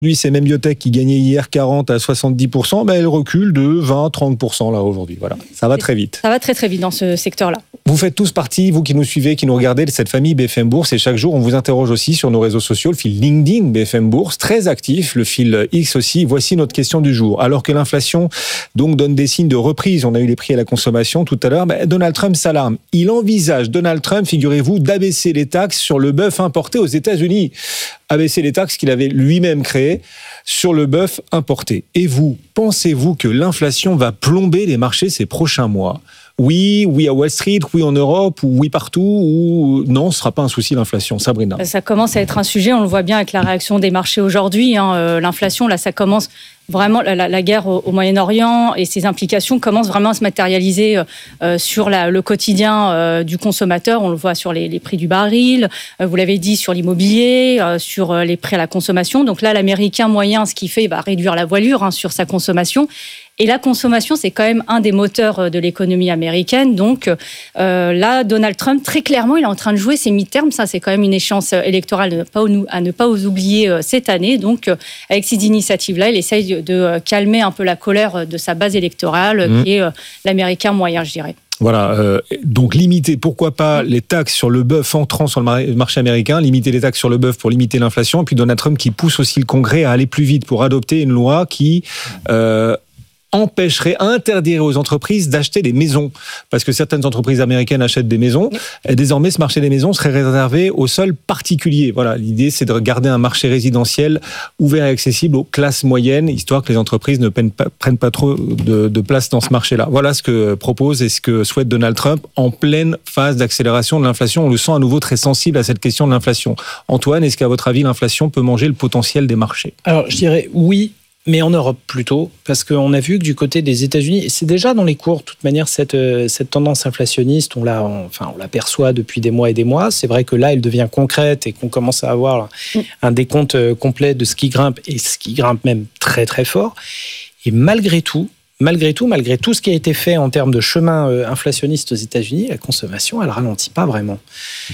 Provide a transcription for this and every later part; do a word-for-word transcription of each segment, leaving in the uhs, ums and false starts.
Lui, c'est même biotech qui gagnait hier quarante à soixante-dix pour cent, ben elle recule de vingt à trente pour cent là aujourd'hui. Voilà, ça va très vite. Ça va très très vite dans ce secteur-là. Vous faites tous partie, vous qui nous suivez, qui nous regardez, de cette famille B F M Bourse, et chaque jour on vous interroge aussi sur nos réseaux sociaux, le fil LinkedIn B F M Bourse, très actif, le fil X aussi. Voici notre question du jour. Alors que l'inflation donc donne des signes de reprise, on a eu les prix à la consommation tout à l'heure, ben Donald Trump s'alarme. Il envisage, Donald Trump, figurez-vous, d'abaisser les taxes sur le bœuf importé aux États-Unis. Abaisser les taxes qu'il avait lui-même créées sur le bœuf importé. Et vous, pensez-vous que l'inflation va plomber les marchés ces prochains mois ? Oui, oui à Wall Street, oui en Europe, ou oui partout, ou non, ce ne sera pas un souci l'inflation. Sabrina. Ça commence à être un sujet, on le voit bien avec la réaction des marchés aujourd'hui. Hein, euh, l'inflation, là, ça commence vraiment, la, la guerre au, au Moyen-Orient et ses implications commencent vraiment à se matérialiser euh, sur la, le quotidien euh, du consommateur. On le voit sur les, les prix du baril, euh, vous l'avez dit, sur l'immobilier, euh, sur les prix à la consommation. Donc là, l'Américain moyen, ce qu'il fait, il va réduire la voilure hein, sur sa consommation. Et la consommation, c'est quand même un des moteurs de l'économie américaine. Donc euh, là, Donald Trump, très clairement, il est en train de jouer ses mi-termes. Ça, c'est quand même une échéance électorale à ne pas, à ne pas oublier cette année. Donc, avec ces initiatives-là, il essaye de calmer un peu la colère de sa base électorale, mmh. qui est l'Américain moyen, je dirais. Voilà, euh, donc limiter, pourquoi pas, les taxes sur le bœuf entrant sur le marché américain, limiter les taxes sur le bœuf pour limiter l'inflation, et puis Donald Trump qui pousse aussi le Congrès à aller plus vite pour adopter une loi qui... Euh, empêcherait, interdirait aux entreprises d'acheter des maisons. Parce que certaines entreprises américaines achètent des maisons. Et désormais, ce marché des maisons serait réservé aux seuls particuliers. Voilà, l'idée, c'est de garder un marché résidentiel ouvert et accessible aux classes moyennes, histoire que les entreprises ne prennent pas, prennent pas trop de, de place dans ce marché-là. Voilà ce que propose et ce que souhaite Donald Trump en pleine phase d'accélération de l'inflation. On le sent à nouveau très sensible à cette question de l'inflation. Antoine, est-ce qu'à votre avis, l'inflation peut manger le potentiel des marchés ? Alors, je dirais oui. Mais en Europe plutôt, parce qu'on a vu que du côté des États-Unis, et c'est déjà dans les cours, de toute manière, cette, cette tendance inflationniste, on, l'a, enfin, on l'aperçoit depuis des mois et des mois. C'est vrai que là, elle devient concrète et qu'on commence à avoir un décompte complet de ce qui grimpe, et ce qui grimpe même très très fort. Et malgré tout, malgré tout, malgré tout ce qui a été fait en termes de chemin inflationniste aux États-Unis, la consommation, elle ne ralentit pas vraiment. Pourquoi ?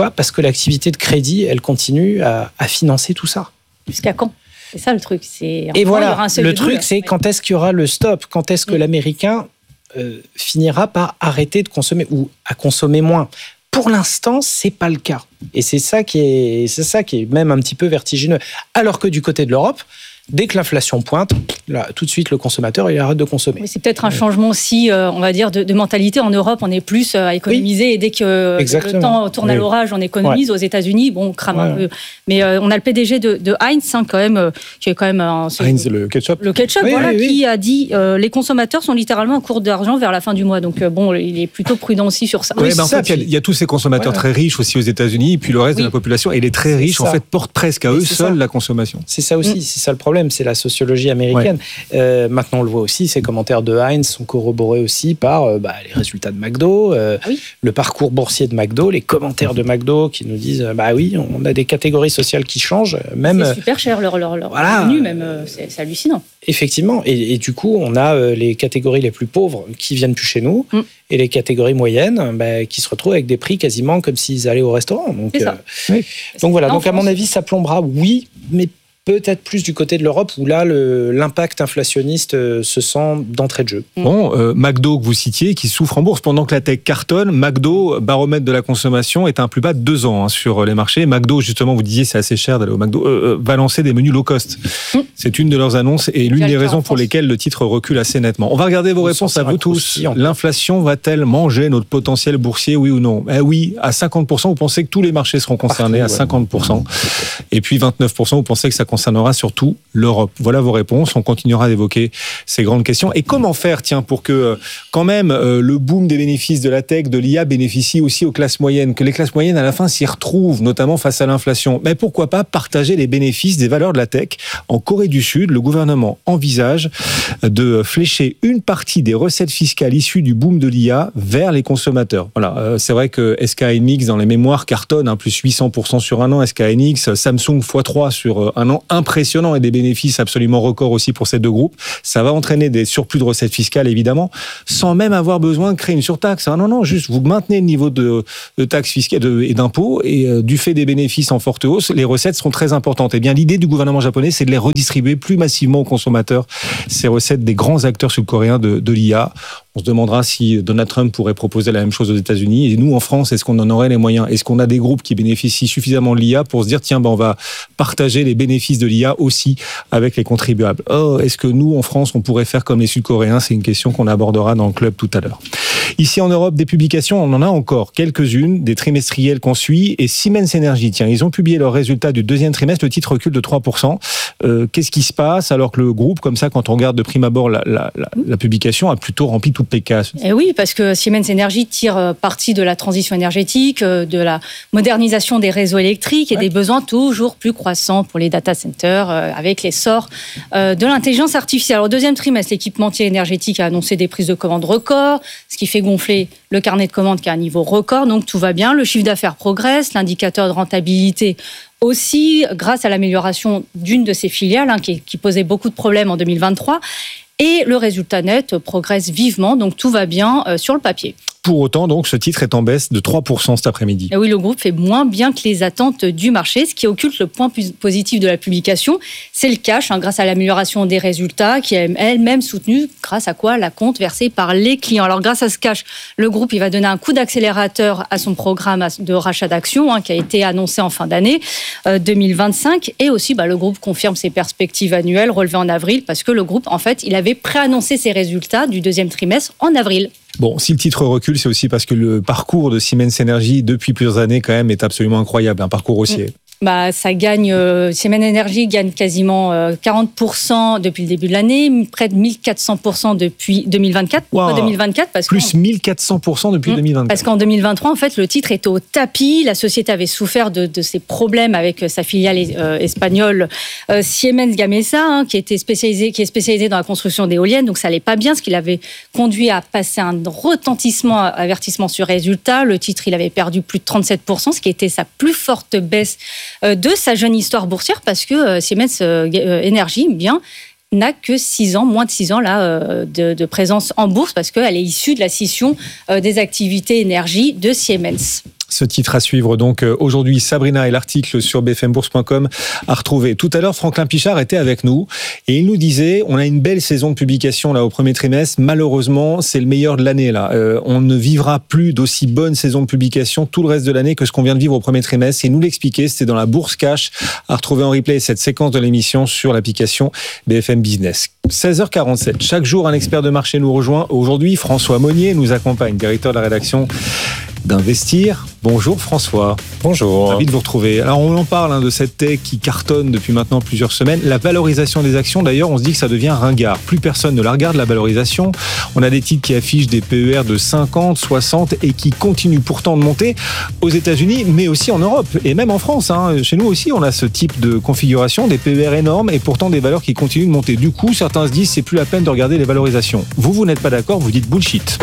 Parce que l'activité de crédit, elle continue à, à financer tout ça. Jusqu'à quand ? C'est ça le truc. C'est... Et voilà, le truc, c'est quand est-ce qu'il y aura le stop ? Quand est-ce que mmh. l'Américain euh, finira par arrêter de consommer ou à consommer moins ? Pour l'instant, c'est pas le cas. Et c'est ça qui est, c'est ça qui est même un petit peu vertigineux. Alors que du côté de l'Europe, dès que l'inflation pointe, là, tout de suite, le consommateur, il arrête de consommer. Mais c'est peut-être un changement aussi, euh, on va dire, de, de mentalité. En Europe, on est plus à économiser. Oui. Et dès que Exactement. le temps tourne oui. à l'orage, on économise. Ouais. Aux États-Unis, bon, on crame ouais. un peu. Mais euh, on a le P D G de, de Heinz, hein, quand même, euh, qui est quand même... Un, Heinz, le ketchup. Le ketchup, oui, voilà, oui, oui. qui a dit euh, les consommateurs sont littéralement à court d'argent vers la fin du mois. Donc, euh, bon, il est plutôt prudent aussi sur ça. Oui, oui, ben en fait, il y, y a tous ces consommateurs ouais. très riches aussi aux États-Unis, et puis le reste oui. de la population, et les très riches, en fait, portent presque à eux seuls la consommation. C'est ça aussi, mm. c'est ça le problème, c'est la sociologie américaine. Ouais. Euh, maintenant, on le voit aussi, ces commentaires de Heinz sont corroborés aussi par euh, bah, les résultats de McDo, euh, ah oui. le parcours boursier de McDo, les commentaires de McDo qui nous disent, euh, bah oui, on a des catégories sociales qui changent. Même, c'est super cher, leur, leur, leur voilà. revenu même, euh, c'est, c'est hallucinant. Effectivement, et, et du coup, on a euh, les catégories les plus pauvres qui viennent plus chez nous, mm. et les catégories moyennes bah, qui se retrouvent avec des prix quasiment comme s'ils allaient au restaurant. Donc, c'est ça. Euh, oui. Donc voilà, donc à mon avis, ça plombera, oui, mais peut-être plus du côté de l'Europe où là, le, l'impact inflationniste euh, se sent d'entrée de jeu. Bon, euh, McDo que vous citiez, qui souffre en bourse pendant que la tech cartonne. McDo, baromètre de la consommation, est à un plus bas de deux ans hein, sur les marchés. McDo, justement, vous disiez c'est assez cher d'aller au McDo, euh, va lancer des menus low cost. Mmh. C'est une de leurs annonces et l'une des raisons pour lesquelles le titre recule assez nettement. On va regarder vos réponses à vous tous. L'inflation va-t-elle manger notre potentiel boursier, oui ou non ? Eh oui, à cinquante pour cent, vous pensez que tous les marchés seront concernés, Partout, à cinquante pour cent. Ouais. Et puis vingt-neuf pour cent, vous pensez que ça concernera surtout l'Europe. Voilà vos réponses. On continuera d'évoquer ces grandes questions. Et comment faire, tiens, pour que quand même euh, le boom des bénéfices de la tech, de l'I A bénéficie aussi aux classes moyennes, que les classes moyennes à la fin s'y retrouvent, notamment face à l'inflation. Mais pourquoi pas partager les bénéfices des valeurs de la tech ? En Corée du Sud, le gouvernement envisage de flécher une partie des recettes fiscales issues du boom de l'I A vers les consommateurs. Voilà, euh, c'est vrai que S K Hynix dans les mémoires cartonne, hein, plus huit cents pour cent sur un an, S K Hynix, Samsung fois trois sur un an, impressionnants et des bénéfices absolument records aussi pour ces deux groupes. Ça va entraîner des surplus de recettes fiscales, évidemment, sans même avoir besoin de créer une surtaxe. Non, non, juste vous maintenez le niveau de, de taxes fiscales de, et d'impôts, et euh, du fait des bénéfices en forte hausse, les recettes seront très importantes. Et bien, l'idée du gouvernement japonais, c'est de les redistribuer plus massivement aux consommateurs, ces recettes des grands acteurs sud-coréens de, de l'I A. On se demandera si Donald Trump pourrait proposer la même chose aux États-Unis. Et nous, en France, est-ce qu'on en aurait les moyens ? Est-ce qu'on a des groupes qui bénéficient suffisamment de l'I A pour se dire, tiens, ben, on va partager les bénéfices de l'I A aussi avec les contribuables ? Oh, est-ce que nous, en France, on pourrait faire comme les Sud-Coréens ? C'est une question qu'on abordera dans le club tout à l'heure. Ici, en Europe, des publications, on en a encore quelques-unes, des trimestriels qu'on suit. Et Siemens Energy, tiens, ils ont publié leurs résultats du deuxième trimestre. Le titre recule de trois pour cent. Euh, qu'est-ce qui se passe alors que le groupe, comme ça, quand on regarde de prime abord la, la, la, la publication, a plutôt rempli toutes les cases ? Et oui, parce que Siemens Energy tire parti de la transition énergétique, de la modernisation des réseaux électriques et ouais. des besoins toujours plus croissants pour les data centers avec l'essor de l'intelligence artificielle. Alors, au deuxième trimestre, l'équipementier énergétique a annoncé des prises de commandes records, ce qui fait gonfler le carnet de commandes qui est à un niveau record. Donc, tout va bien. Le chiffre d'affaires progresse, l'indicateur de rentabilité aussi, grâce à l'amélioration d'une de ses filiales hein, qui, qui posait beaucoup de problèmes en deux mille vingt-trois. Et le résultat net progresse vivement, donc tout va bien euh, sur le papier. Pour autant, donc, ce titre est en baisse de trois pour cent cet après-midi. Et oui, le groupe fait moins bien que les attentes du marché. Ce qui occulte le point positif de la publication, c'est le cash, hein, grâce à l'amélioration des résultats, qui est elle-même soutenue grâce à quoi ? La compte versée par les clients. Alors, grâce à ce cash, le groupe il va donner un coup d'accélérateur à son programme de rachat d'actions, hein, qui a été annoncé en fin d'année euh, deux mille vingt-cinq. Et aussi, bah, le groupe confirme ses perspectives annuelles relevées en avril, parce que le groupe, en fait, il avait préannoncé ses résultats du deuxième trimestre en avril. Bon, si le titre recule, c'est aussi parce que le parcours de Siemens Energy depuis plusieurs années, quand même, est absolument incroyable. Un parcours haussier. Bah, ça gagne, euh, Siemens Energy gagne quasiment euh, quarante pour cent depuis le début de l'année, près de mille quatre cents pour cent depuis deux mille vingt-quatre. Wow. Pourquoi deux mille vingt-quatre ? Parce Plus mille quatre cents pour cent depuis mmh. deux mille vingt-quatre. Parce qu'en deux mille vingt-trois, en fait, le titre était au tapis. La société avait souffert de, de ses problèmes avec sa filiale euh, espagnole euh, Siemens Gamesa, hein, qui, était spécialisée, qui est spécialisée dans la construction d'éoliennes. Donc, ça n'allait pas bien, ce qui l'avait conduit à passer un retentissement, avertissement sur résultat. Le titre, il avait perdu plus de trente-sept pour cent, ce qui était sa plus forte baisse de sa jeune histoire boursière, parce que Siemens Energy, bien, n'a que six ans, moins de six ans là, de, de présence en bourse, parce qu'elle est issue de la scission des activités énergie de Siemens. Ce titre à suivre donc aujourd'hui, Sabrina, et l'article sur b f m bourse point com à retrouver. Tout à l'heure, Franklin Pichard était avec nous et il nous disait, on a une belle saison de publication là au premier trimestre. Malheureusement, c'est le meilleur de l'année là. Euh, on ne vivra plus d'aussi bonne saison de publication tout le reste de l'année que ce qu'on vient de vivre au premier trimestre. Et nous l'expliquer, c'était dans la Bourse Cash, à retrouver en replay cette séquence de l'émission sur l'application B F M Business. seize heures quarante-sept. Chaque jour, un expert de marché nous rejoint. Aujourd'hui, François Monnier nous accompagne, directeur de la rédaction d'Investir. Bonjour François. Bonjour. Ravi de vous retrouver. Alors on en parle hein, de cette tech qui cartonne depuis maintenant plusieurs semaines. La valorisation des actions, d'ailleurs, on se dit que ça devient ringard. Plus personne ne la regarde, la valorisation. On a des titres qui affichent des P E R de cinquante, soixante et qui continuent pourtant de monter aux États-Unis, mais aussi en Europe et même en France. Hein. Chez nous aussi, on a ce type de configuration, des P E R énormes et pourtant des valeurs qui continuent de monter. Du coup, certains se disent c'est plus la peine de regarder les valorisations. Vous, vous n'êtes pas d'accord, vous dites bullshit.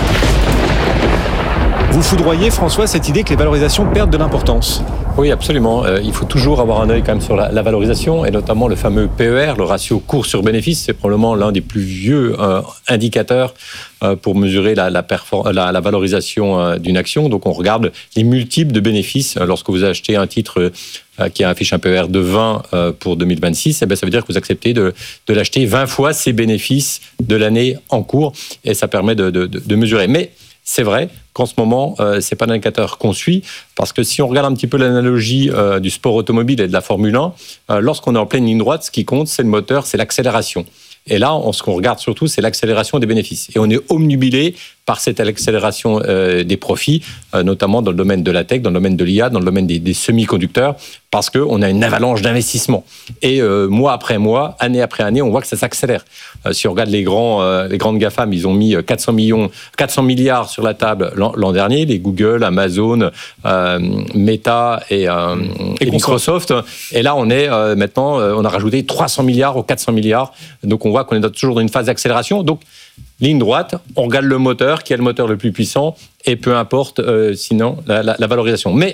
Vous foudroyez, François, cette idée que les valorisations perdent de l'importance ? Oui, absolument. Euh, il faut toujours avoir un œil quand même sur la, la valorisation et notamment le fameux P E R, le ratio cours sur bénéfice. C'est probablement l'un des plus vieux euh, indicateurs euh, pour mesurer la, la, perfor- la, la valorisation euh, d'une action. Donc, on regarde les multiples de bénéfices. Lorsque vous achetez un titre euh, qui affiche un P E R de vingt euh, pour deux mille vingt-six, eh bien, ça veut dire que vous acceptez de, de l'acheter vingt fois ses bénéfices de l'année en cours et ça permet de, de, de, de mesurer. Mais c'est vrai qu'en ce moment, euh, c'est pas l'indicateur qu'on suit, parce que si on regarde un petit peu l'analogie euh, du sport automobile et de la Formule un, euh, lorsqu'on est en pleine ligne droite, ce qui compte, c'est le moteur, c'est l'accélération. Et là, on, ce qu'on regarde surtout, c'est l'accélération des bénéfices. Et on est omnubilé par cette accélération euh, des profits, euh, notamment dans le domaine de la tech, dans le domaine de l'I A, dans le domaine des, des semi-conducteurs, parce qu'on a une avalanche d'investissements. Et euh, mois après mois, année après année, on voit que ça s'accélère. Euh, si on regarde les, grands, euh, les grandes GAFAM, ils ont mis quatre cents millions, quatre cents milliards sur la table l'an, l'an dernier, les Google, Amazon, euh, Meta et, euh, et, et Microsoft. Et là, on est euh, maintenant, euh, on a rajouté trois cents milliards aux quatre cents milliards. Donc, on voit qu'on est toujours dans une phase d'accélération. Donc, ligne droite, on regarde le moteur, qui est le moteur le plus puissant, et peu importe, euh, sinon, la, la, la valorisation. Mais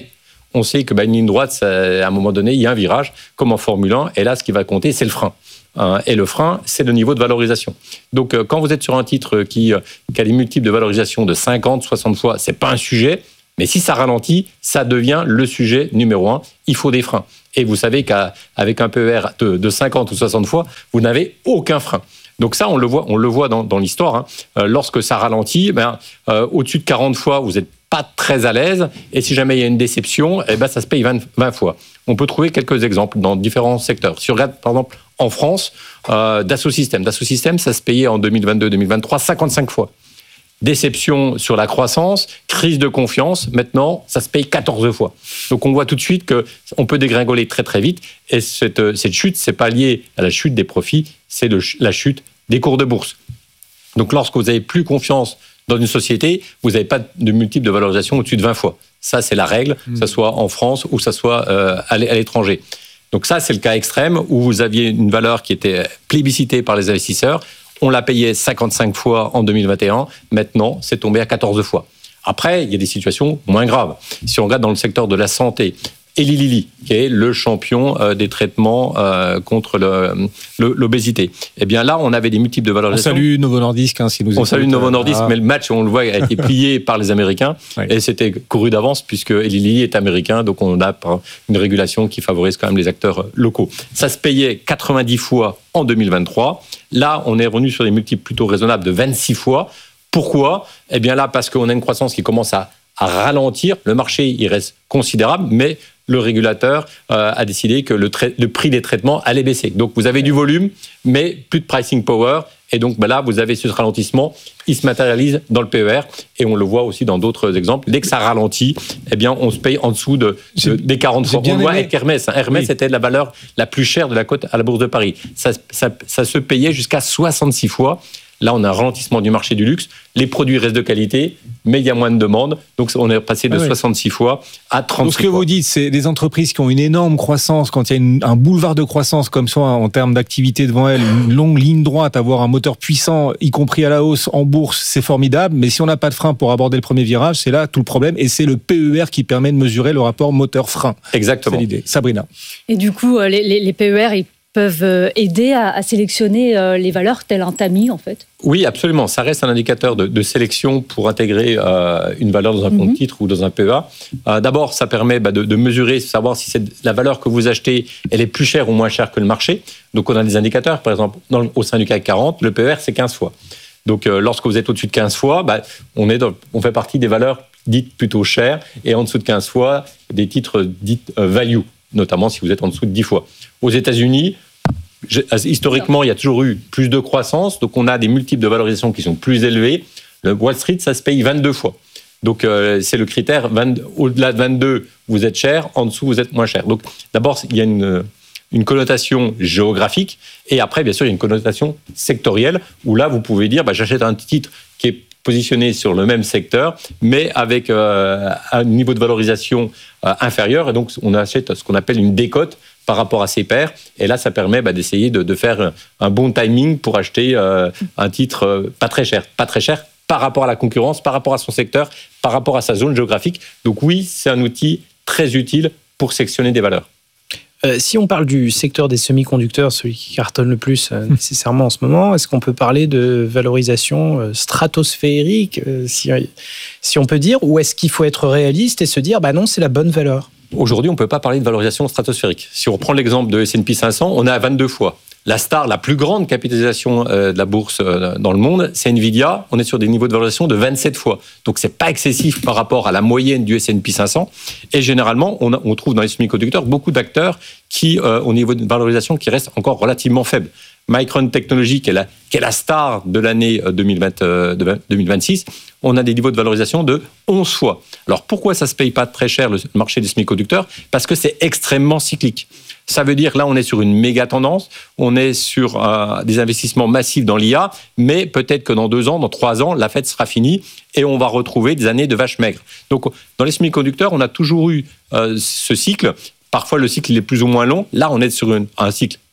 on sait que bah, une ligne droite, ça, à un moment donné, il y a un virage, comme en Formule un, et là, ce qui va compter, c'est le frein. Hein, et le frein, c'est le niveau de valorisation. Donc, euh, quand vous êtes sur un titre qui, euh, qui a des multiples de valorisation de cinquante, soixante fois, c'est pas un sujet. Mais si ça ralentit, ça devient le sujet numéro un. Il faut des freins. Et vous savez qu'avec un P E R de, de cinquante ou soixante fois, vous n'avez aucun frein. Donc ça, on le voit, on le voit dans, dans l'histoire. Hein. Euh, lorsque ça ralentit, ben, euh, au-dessus de quarante fois, vous n'êtes pas très à l'aise. Et si jamais il y a une déception, eh ben, ça se paye vingt, vingt fois. On peut trouver quelques exemples dans différents secteurs. Si on regarde, par exemple, en France, euh, Dassault Systèmes. Dassault Systèmes, ça se payait en deux mille vingt-deux deux mille vingt-trois cinquante-cinq fois. Déception sur la croissance, crise de confiance, maintenant, ça se paye quatorze fois. Donc, on voit tout de suite qu'on peut dégringoler très, très vite. Et cette, cette chute, c'est pas lié à la chute des profits, c'est le, la chute des cours de bourse. Donc, lorsque vous n'avez plus confiance dans une société, vous n'avez pas de multiple de valorisation au-dessus de vingt fois. Ça, c'est la règle, mmh. que ce soit en France ou que ce soit euh, à l'étranger. Donc, ça, c'est le cas extrême où vous aviez une valeur qui était plébiscitée par les investisseurs. On l'a payé cinquante-cinq fois en deux mille vingt et un. Maintenant, c'est tombé à quatorze fois. Après, il y a des situations moins graves. Si on regarde dans le secteur de la santé, Eli Lilly, qui est le champion des traitements contre le, le, l'obésité. Eh bien là, on avait des multiples de valorisation. On salue Novo Nordisk, hein, si nous On salue Novo Nordisk, ah. mais le match, on le voit, a été plié par les Américains. Oui. Et c'était couru d'avance, puisque Eli Lilly est américain, donc on a une régulation qui favorise quand même les acteurs locaux. Ça se payait quatre-vingt-dix fois en deux mille vingt-trois. Là, on est revenu sur des multiples plutôt raisonnables de vingt-six fois. Pourquoi ? Eh bien là, parce qu'on a une croissance qui commence à, à ralentir. Le marché, il reste considérable, mais le régulateur euh, a décidé que le, tra- le prix des traitements allait baisser. Donc, vous avez du volume, mais plus de pricing power. Et donc, bah là, vous avez ce ralentissement. Il se matérialise dans le P E R. Et on le voit aussi dans d'autres exemples. Dès que ça ralentit, eh bien, on se paye en dessous de, de, des quarante fois. On le voit avec Hermès. Hermès, oui. Était la valeur la plus chère de la cote à la Bourse de Paris. Ça, ça, ça se payait jusqu'à soixante-six fois. Là, on a un ralentissement du marché du luxe. Les produits restent de qualité, mais il y a moins de demande. Donc, on est passé de ah oui. soixante-six fois à trente-six fois. Donc, ce que fois. Vous dites, c'est des entreprises qui ont une énorme croissance. Quand il y a une, un boulevard de croissance comme ça, en termes d'activité devant elles, une longue ligne droite, avoir un moteur puissant, y compris à la hausse en bourse, c'est formidable. Mais si on n'a pas de frein pour aborder le premier virage, c'est là tout le problème. Et c'est le P E R qui permet de mesurer le rapport moteur-frein. Exactement. C'est l'idée. Sabrina. Et du coup, les, les, les P E R, ils peuvent aider à, à sélectionner les valeurs tel un tamis, en fait? Oui, absolument. Ça reste un indicateur de, de sélection pour intégrer euh, une valeur dans un compte mm-hmm. titre ou dans un P E A. Euh, d'abord, ça permet bah, de, de mesurer, savoir si c'est la valeur que vous achetez, elle est plus chère ou moins chère que le marché. Donc, on a des indicateurs. Par exemple, dans, au sein du C A C quarante, le P E R, c'est quinze fois. Donc, euh, lorsque vous êtes au-dessus de quinze fois, bah, on, est dans, on fait partie des valeurs dites plutôt chères. Et en dessous de quinze fois, des titres dites euh, value, notamment si vous êtes en dessous de dix fois. Aux États-Unis, historiquement, il y a toujours eu plus de croissance, donc on a des multiples de valorisation qui sont plus élevés. Le Wall Street, ça se paye vingt-deux fois. Donc, euh, c'est le critère, vingt, au-delà de vingt-deux, vous êtes cher, en dessous, vous êtes moins cher. Donc, d'abord, il y a une, une connotation géographique, et après, bien sûr, il y a une connotation sectorielle, où là, vous pouvez dire, bah, j'achète un titre qui est positionné sur le même secteur, mais avec euh, un niveau de valorisation euh, inférieur, et donc on achète ce qu'on appelle une décote par rapport à ses pairs, et là ça permet bah, d'essayer de, de faire un bon timing pour acheter euh, un titre euh, pas très cher, pas très cher par rapport à la concurrence, par rapport à son secteur, par rapport à sa zone géographique. Donc oui, c'est un outil très utile pour sélectionner des valeurs. Euh, si on parle du secteur des semi-conducteurs, celui qui cartonne le plus euh, nécessairement en ce moment, est-ce qu'on peut parler de valorisation euh, stratosphérique, euh, si, si on peut dire, ou est-ce qu'il faut être réaliste et se dire, bah non, c'est la bonne valeur ? Aujourd'hui, on ne peut pas parler de valorisation stratosphérique. Si on reprend l'exemple de S and P cinq cents, on est à vingt-deux fois. La star, la plus grande capitalisation de la bourse dans le monde, c'est Nvidia. On est sur des niveaux de valorisation de vingt-sept fois. Donc, ce n'est pas excessif par rapport à la moyenne du S and P cinq cents. Et généralement, on, a, on trouve dans les semi-conducteurs beaucoup d'acteurs qui euh, ont un niveau de valorisation qui reste encore relativement faible. Micron Technology, qui est la, qui est la star de l'année deux mille vingt, euh, de deux mille vingt-six, on a des niveaux de valorisation de onze fois. Alors, pourquoi ça ne se paye pas très cher, le marché des semi-conducteurs ? Parce que c'est extrêmement cyclique. Ça veut dire, là, on est sur une méga tendance, on est sur euh, des investissements massifs dans l'I A, mais peut-être que dans deux ans, dans trois ans, la fête sera finie et on va retrouver des années de vaches maigres. Donc, dans les semi-conducteurs, on a toujours eu euh, ce cycle. Parfois, le cycle il est plus ou moins long. Là, on est sur une, un cycle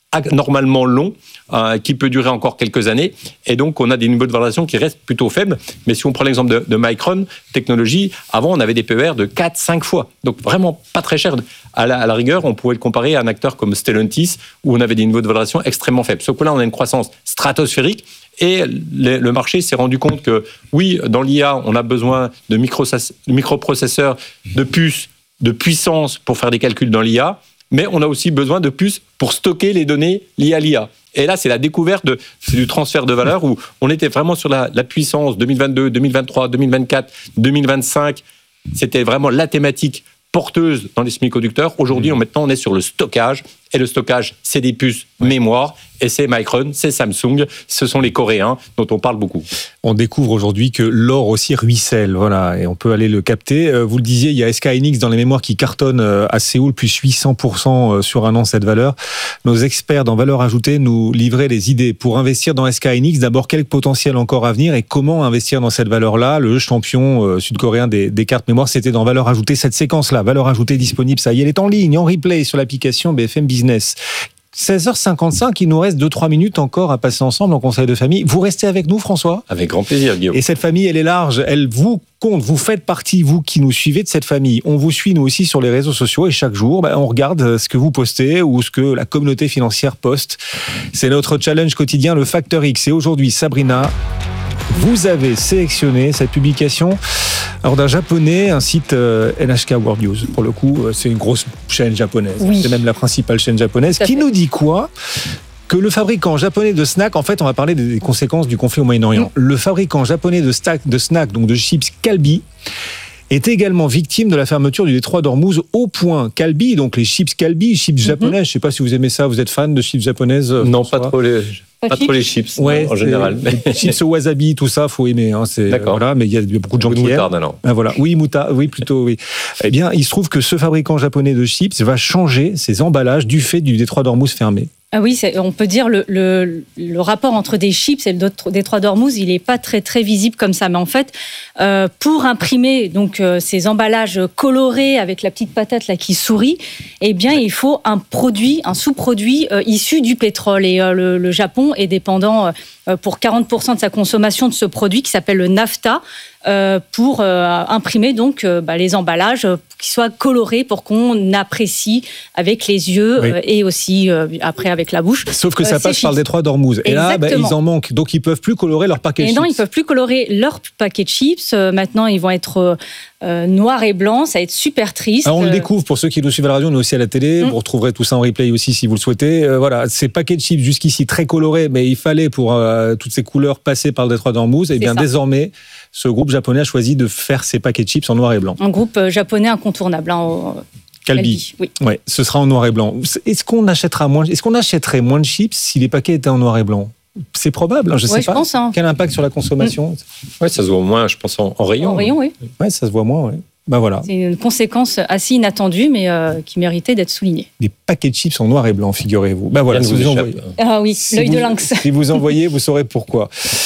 anormalement long, euh, qui peut durer encore quelques années. Et donc, on a des niveaux de valorisation qui restent plutôt faibles. Mais si on prend l'exemple de, de Micron Technology, avant, on avait des P E R de quatre à cinq fois. Donc, vraiment pas très cher. À la, à la rigueur, on pouvait le comparer à un acteur comme Stellantis, où on avait des niveaux de valorisation extrêmement faibles. Sauf que là, on a une croissance stratosphérique. Et le, le marché s'est rendu compte que, oui, dans l'I A, on a besoin de, micro, de microprocesseurs, de puces, de puissance pour faire des calculs dans l'I A. Mais on a aussi besoin de puces pour stocker les données liées à l'I A. Et là, c'est la découverte de, c'est du transfert de valeur où on était vraiment sur la, la puissance deux mille vingt-deux, deux mille vingt-trois, deux mille vingt-quatre, deux mille vingt-cinq. C'était vraiment la thématique porteuse dans les semi-conducteurs. Aujourd'hui, on, maintenant, on est sur le stockage. Et le stockage, c'est des puces ouais. mémoire. Et c'est Micron, c'est Samsung. Ce sont les Coréens dont on parle beaucoup. On découvre aujourd'hui que l'or aussi ruisselle. Voilà, et on peut aller le capter. Vous le disiez, il y a S K Hynix dans les mémoires qui cartonne à Séoul, plus huit cents pour cent sur un an cette valeur. Nos experts dans valeur ajoutée nous livraient les idées pour investir dans S K Hynix. D'abord, quel potentiel encore à venir et comment investir dans cette valeur-là? Le champion sud-coréen des, des cartes mémoire, c'était dans valeur ajoutée. Cette séquence-là, valeur ajoutée disponible, ça y est, elle est en ligne, en replay sur l'application B F M Business. seize heures cinquante-cinq, il nous reste deux trois minutes encore à passer ensemble en conseil de famille. Vous restez avec nous, François ? Avec grand plaisir, Guillaume. Et cette famille, elle est large, elle vous compte, vous faites partie, vous qui nous suivez de cette famille. On vous suit, nous aussi, sur les réseaux sociaux et chaque jour, bah, on regarde ce que vous postez ou ce que la communauté financière poste. C'est notre challenge quotidien, le Facteur X. Et aujourd'hui, Sabrina, vous avez sélectionné cette publication alors d'un japonais, un site euh, N H K World News. Pour le coup, euh, c'est une grosse chaîne japonaise. Oui. C'est même la principale chaîne japonaise. Qui nous dit quoi ? Que le fabricant japonais de snacks, en fait, on va parler des conséquences du conflit au Moyen-Orient. Mmh. Le fabricant japonais de, stack, de snacks, donc de chips Calbee, est également victime de la fermeture du détroit d'Ormuz au point. Calbee, donc les chips Calbee, chips mmh. japonaises. Je ne sais pas si vous aimez ça. Vous êtes fan de chips japonaises ? Non, pas trop les. Pas, pas trop les chips, ouais, en général. Les chips au wasabi, tout ça, faut aimer. Hein, c'est, D'accord. Voilà, mais il y a beaucoup de gens qui aiment. Moutarde, alors. Ah, voilà. Oui, moutarde, oui, plutôt, oui. Eh bien, il se trouve que ce fabricant japonais de chips va changer ses emballages du fait du détroit d'Ormuz fermé. Ah oui, c'est, on peut dire le, le, le rapport entre des chips et le détroit d'Ormuz, il n'est pas très, très visible comme ça. Mais en fait, euh, pour imprimer donc, euh, ces emballages colorés avec la petite patate là, qui sourit, eh bien, il faut un produit, un sous-produit euh, issu du pétrole. Et euh, le, le Japon est dépendant euh, pour quarante pour cent de sa consommation de ce produit qui s'appelle le nafta. Euh, pour euh, imprimer donc euh, bah, les emballages euh, qui soient colorés pour qu'on apprécie avec les yeux oui. euh, et aussi euh, après avec la bouche. Sauf que ça euh, passe chips. Par le détroit d'Ormuz. Et là, bah, ils en manquent. Donc, ils ne peuvent plus colorer leur paquet de chips. Non, ils ne peuvent plus colorer leur paquet de chips. Euh, maintenant, ils vont être euh, noirs et blancs. Ça va être super triste. Alors, on le découvre pour ceux qui nous suivent à la radio, mais aussi à la télé. Mmh. Vous retrouverez tout ça en replay aussi si vous le souhaitez. Euh, voilà, ces paquets de chips jusqu'ici très colorés, mais il fallait pour euh, toutes ces couleurs passer par le détroit d'Ormuz. Et bien ça. Désormais, ce groupe japonais a choisi de faire ses paquets de chips en noir et blanc. Un groupe japonais incontournable. Hein, au... Calbee. Oui. Ouais, ce sera en noir et blanc. Est-ce qu'on achètera moins, est-ce qu'on achèterait moins de chips si les paquets étaient en noir et blanc ? C'est probable, hein, je ne ouais, sais je pas. Pense, hein. Quel impact sur la consommation ? mmh. Oui, ça se voit moins, je pense, en, en rayon. En rayon, oui. Oui, ça se voit moins, oui. Ben voilà. C'est une conséquence assez inattendue, mais euh, qui méritait d'être soulignée. Des paquets de chips en noir et blanc, figurez-vous. Ben voilà, si vous envoyez... Ah oui, si l'œil vous, de lynx. Si vous envoyez, vous saurez pourquoi.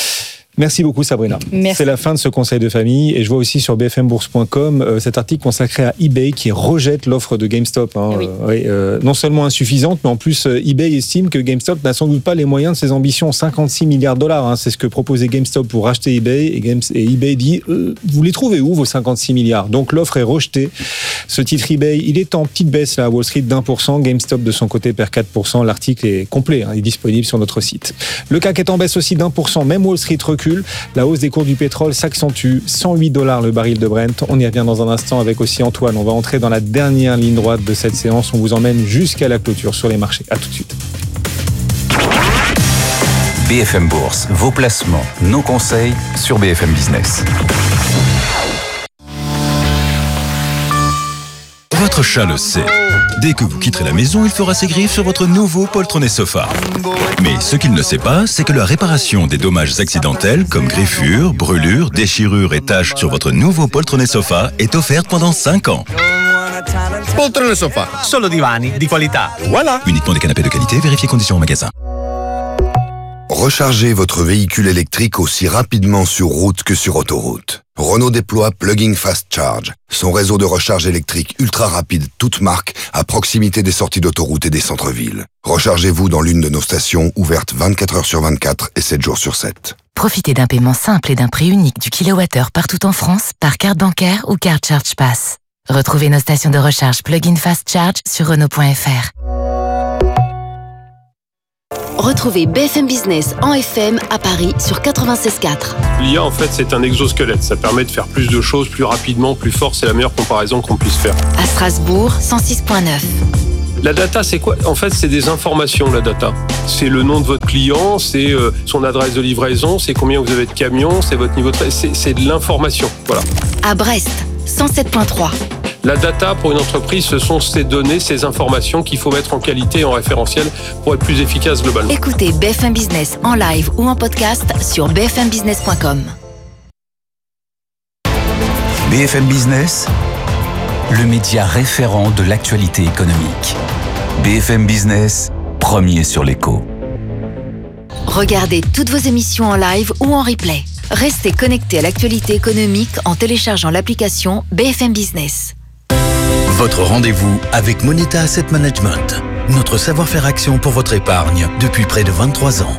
Merci beaucoup Sabrina. Merci. C'est la fin de ce conseil de famille et je vois aussi sur b f m bourse point com euh, cet article consacré à eBay qui rejette l'offre de GameStop. Hein, oui. euh, euh, non seulement insuffisante, mais en plus euh, eBay estime que GameStop n'a sans doute pas les moyens de ses ambitions. cinquante-six milliards de dollars, hein, c'est ce que proposait GameStop pour racheter eBay et, Games, et eBay dit euh, vous les trouvez où vos cinquante-six milliards ? Donc l'offre est rejetée. Ce titre eBay, il est en petite baisse là, à Wall Street d'un pour cent. GameStop de son côté perd quatre pour cent. L'article est complet, hein, il est disponible sur notre site. Le C A C est en baisse aussi d'un pour cent. Même Wall Street recule. La hausse des cours du pétrole s'accentue, cent huit dollars le baril de Brent. On y revient dans un instant avec aussi Antoine. On va entrer dans la dernière ligne droite de cette séance. On vous emmène jusqu'à la clôture sur les marchés. À tout de suite. B F M Bourse, vos placements, nos conseils sur B F M Business. Votre chat le sait. Dès que vous quitterez la maison, il fera ses griffes sur votre nouveau poltronné sofa. Mais ce qu'il ne sait pas, c'est que la réparation des dommages accidentels comme griffures, brûlures, déchirures et taches sur votre nouveau poltronné sofa est offerte pendant cinq ans. Poltrone sofa, solo divani di qualità. Voilà. Uniquement des canapés de qualité, vérifiez conditions au magasin. Rechargez votre véhicule électrique aussi rapidement sur route que sur autoroute. Renault déploie Plug-in Fast Charge, son réseau de recharge électrique ultra rapide toute marque à proximité des sorties d'autoroute et des centres-villes. Rechargez-vous dans l'une de nos stations ouvertes vingt-quatre heures sur vingt-quatre et sept jours sur sept. Profitez d'un paiement simple et d'un prix unique du kilowattheure partout en France par carte bancaire ou carte Charge Pass. Retrouvez nos stations de recharge Plug-in Fast Charge sur Renault point F R. Retrouvez B F M Business en F M à Paris sur quatre-vingt-seize quatre. L'I A, en fait, c'est un exosquelette. Ça permet de faire plus de choses plus rapidement, plus fort. C'est la meilleure comparaison qu'on puisse faire. À Strasbourg, cent six virgule neuf. La data, c'est quoi? En fait, c'est des informations, la data. C'est le nom de votre client, c'est euh, son adresse de livraison, c'est combien vous avez de camions, c'est votre niveau de... C'est, c'est de l'information, voilà. À Brest, cent sept virgule trois. La data, pour une entreprise, ce sont ces données, ces informations qu'il faut mettre en qualité et en référentiel pour être plus efficace globalement. Écoutez B F M Business en live ou en podcast sur b f m business point com. B F M Business, le média référent de l'actualité économique. B F M Business, premier sur l'écho. Regardez toutes vos émissions en live ou en replay. Restez connectés à l'actualité économique en téléchargeant l'application B F M Business. Votre rendez-vous avec Moneta Asset Management. Notre savoir-faire action pour votre épargne depuis près de vingt-trois ans.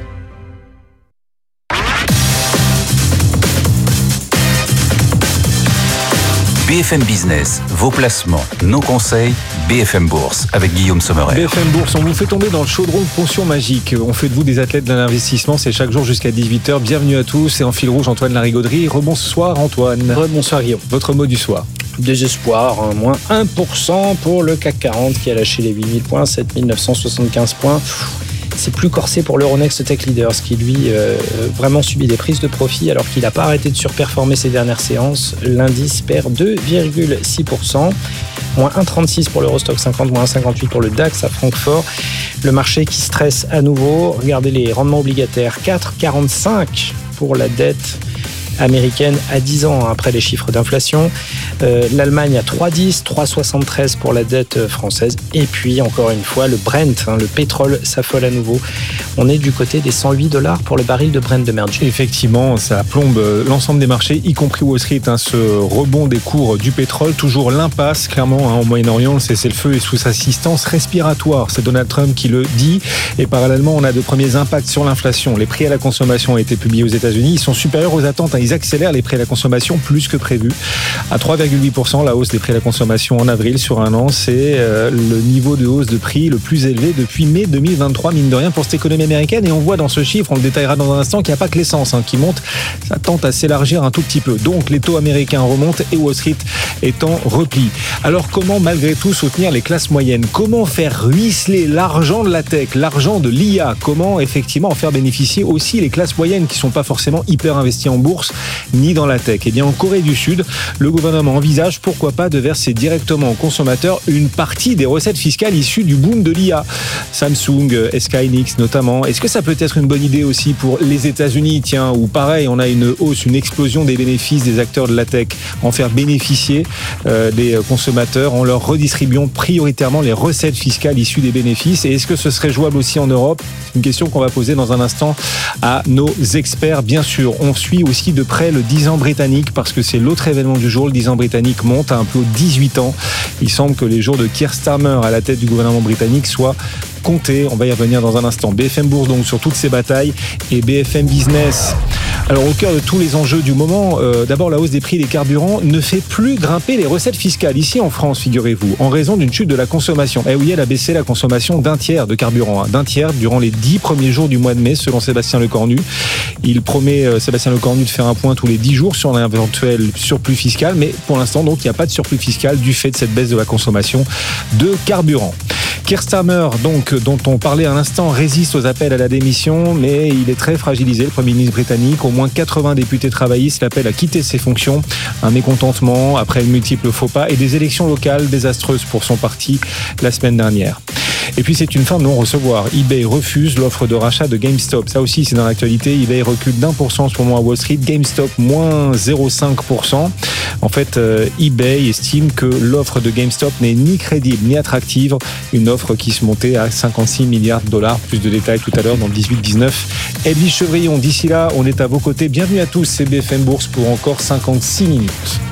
B F M Business, vos placements, nos conseils, B F M Bourse avec Guillaume Sommerer. B F M Bourse, on vous fait tomber dans le chaudron de potion magique. On fait de vous des athlètes de l'investissement, c'est chaque jour jusqu'à dix-huit heures. Bienvenue à tous, et en fil rouge, Antoine Larigauderie. Rebonsoir Antoine. Rebonsoir Guillaume. Votre mot du soir? Désespoir, hein, moins un pour cent pour le C A C quarante qui a lâché les huit mille points, sept mille neuf cent soixante-quinze points. C'est plus corsé pour l'Euronext Tech Leaders qui, lui, euh, vraiment subit des prises de profit alors qu'il n'a pas arrêté de surperformer ces dernières séances. L'indice perd deux virgule six pour cent, moins un virgule trente-six pour l'Eurostock cinquante, moins un virgule cinquante-huit pour le DAX à Francfort. Le marché qui stresse à nouveau. Regardez les rendements obligataires, quatre virgule quarante-cinq pour la dette américaine à dix ans après les chiffres d'inflation. Euh, L'Allemagne à trois virgule dix, trois virgule soixante-treize pour la dette française. Et puis, encore une fois, le Brent, hein, le pétrole s'affole à nouveau. On est du côté des cent huit dollars pour le baril de Brent de Merge. Effectivement, ça plombe l'ensemble des marchés, y compris Wall Street. Hein, ce rebond des cours du pétrole, toujours l'impasse, clairement, hein, au Moyen-Orient. Le cessez-le-feu est sous assistance respiratoire. C'est Donald Trump qui le dit. Et parallèlement, on a de premiers impacts sur l'inflation. Les prix à la consommation ont été publiés aux États-Unis. Ils sont supérieurs aux attentes. Hein. Ils accélèrent les prix à la consommation plus que prévu. À trois virgule huit pour cent, la hausse des prix à la consommation en avril sur un an, c'est euh, le niveau de hausse de prix le plus élevé depuis mai deux mille vingt-trois, mine de rien, pour cette économie américaine. Et on voit dans ce chiffre, on le détaillera dans un instant, qu'il n'y a pas que l'essence hein, qui monte. Ça tente à s'élargir un tout petit peu. Donc les taux américains remontent et Wall Street est en repli. Alors comment malgré tout soutenir les classes moyennes? Comment faire ruisseler l'argent de la tech, l'argent de l'I A? Comment effectivement en faire bénéficier aussi les classes moyennes qui ne sont pas forcément hyper investies en bourse ni dans la tech? Eh bien en Corée du Sud, le gouvernement envisage pourquoi pas de verser directement aux consommateurs une partie des recettes fiscales issues du boom de l'I A. Samsung, S K Hynix notamment. Est-ce que ça peut être une bonne idée aussi pour les États-Unis, tiens, où pareil, on a une hausse, une explosion des bénéfices des acteurs de la tech, en faire bénéficier euh, les consommateurs en leur redistribuant prioritairement les recettes fiscales issues des bénéfices? Et est-ce que ce serait jouable aussi en Europe? C'est une question qu'on va poser dans un instant à nos experts. Bien sûr, on suit aussi de près le dix ans britannique parce que c'est l'autre événement du jour. Le dix ans britannique monte à un peu dix-huit ans. Il semble que les jours de Keir Starmer à la tête du gouvernement britannique soient comptés. On va y revenir dans un instant. B F M Bourse donc sur toutes ces batailles et B F M Business. Alors au cœur de tous les enjeux du moment, euh, d'abord la hausse des prix des carburants ne fait plus grimper les recettes fiscales ici en France, figurez-vous, en raison d'une chute de la consommation. Eh oui, elle a baissé la consommation d'un tiers de carburant, hein, d'un tiers durant les dix premiers jours du mois de mai, selon Sébastien Lecornu. Il promet, euh, Sébastien Lecornu, de faire un point tous les dix jours sur un éventuel surplus fiscal, mais pour l'instant donc il n'y a pas de surplus fiscal du fait de cette baisse de la consommation de carburant. Keir Starmer, donc, dont on parlait à l'instant, résiste aux appels à la démission, mais il est très fragilisé, le Premier ministre britannique. Au moins quatre-vingts députés travaillistes l'appellent à quitter ses fonctions. Un mécontentement après de multiples faux pas et des élections locales désastreuses pour son parti la semaine dernière. Et puis c'est une fin de non-recevoir. eBay refuse l'offre de rachat de GameStop. Ça aussi, c'est dans l'actualité. eBay recule d'un pour cent en ce moment à Wall Street. GameStop, moins zéro virgule cinq pour cent. En fait, euh, eBay estime que l'offre de GameStop n'est ni crédible ni attractive. Une offre qui se montait à cinquante-six milliards de dollars. Plus de détails tout à l'heure dans le dix-huit dix-neuf. Edwige Chevrillon, d'ici là, on est à vos côtés. Bienvenue à tous, c'est B F M Bourse pour encore cinquante-six minutes.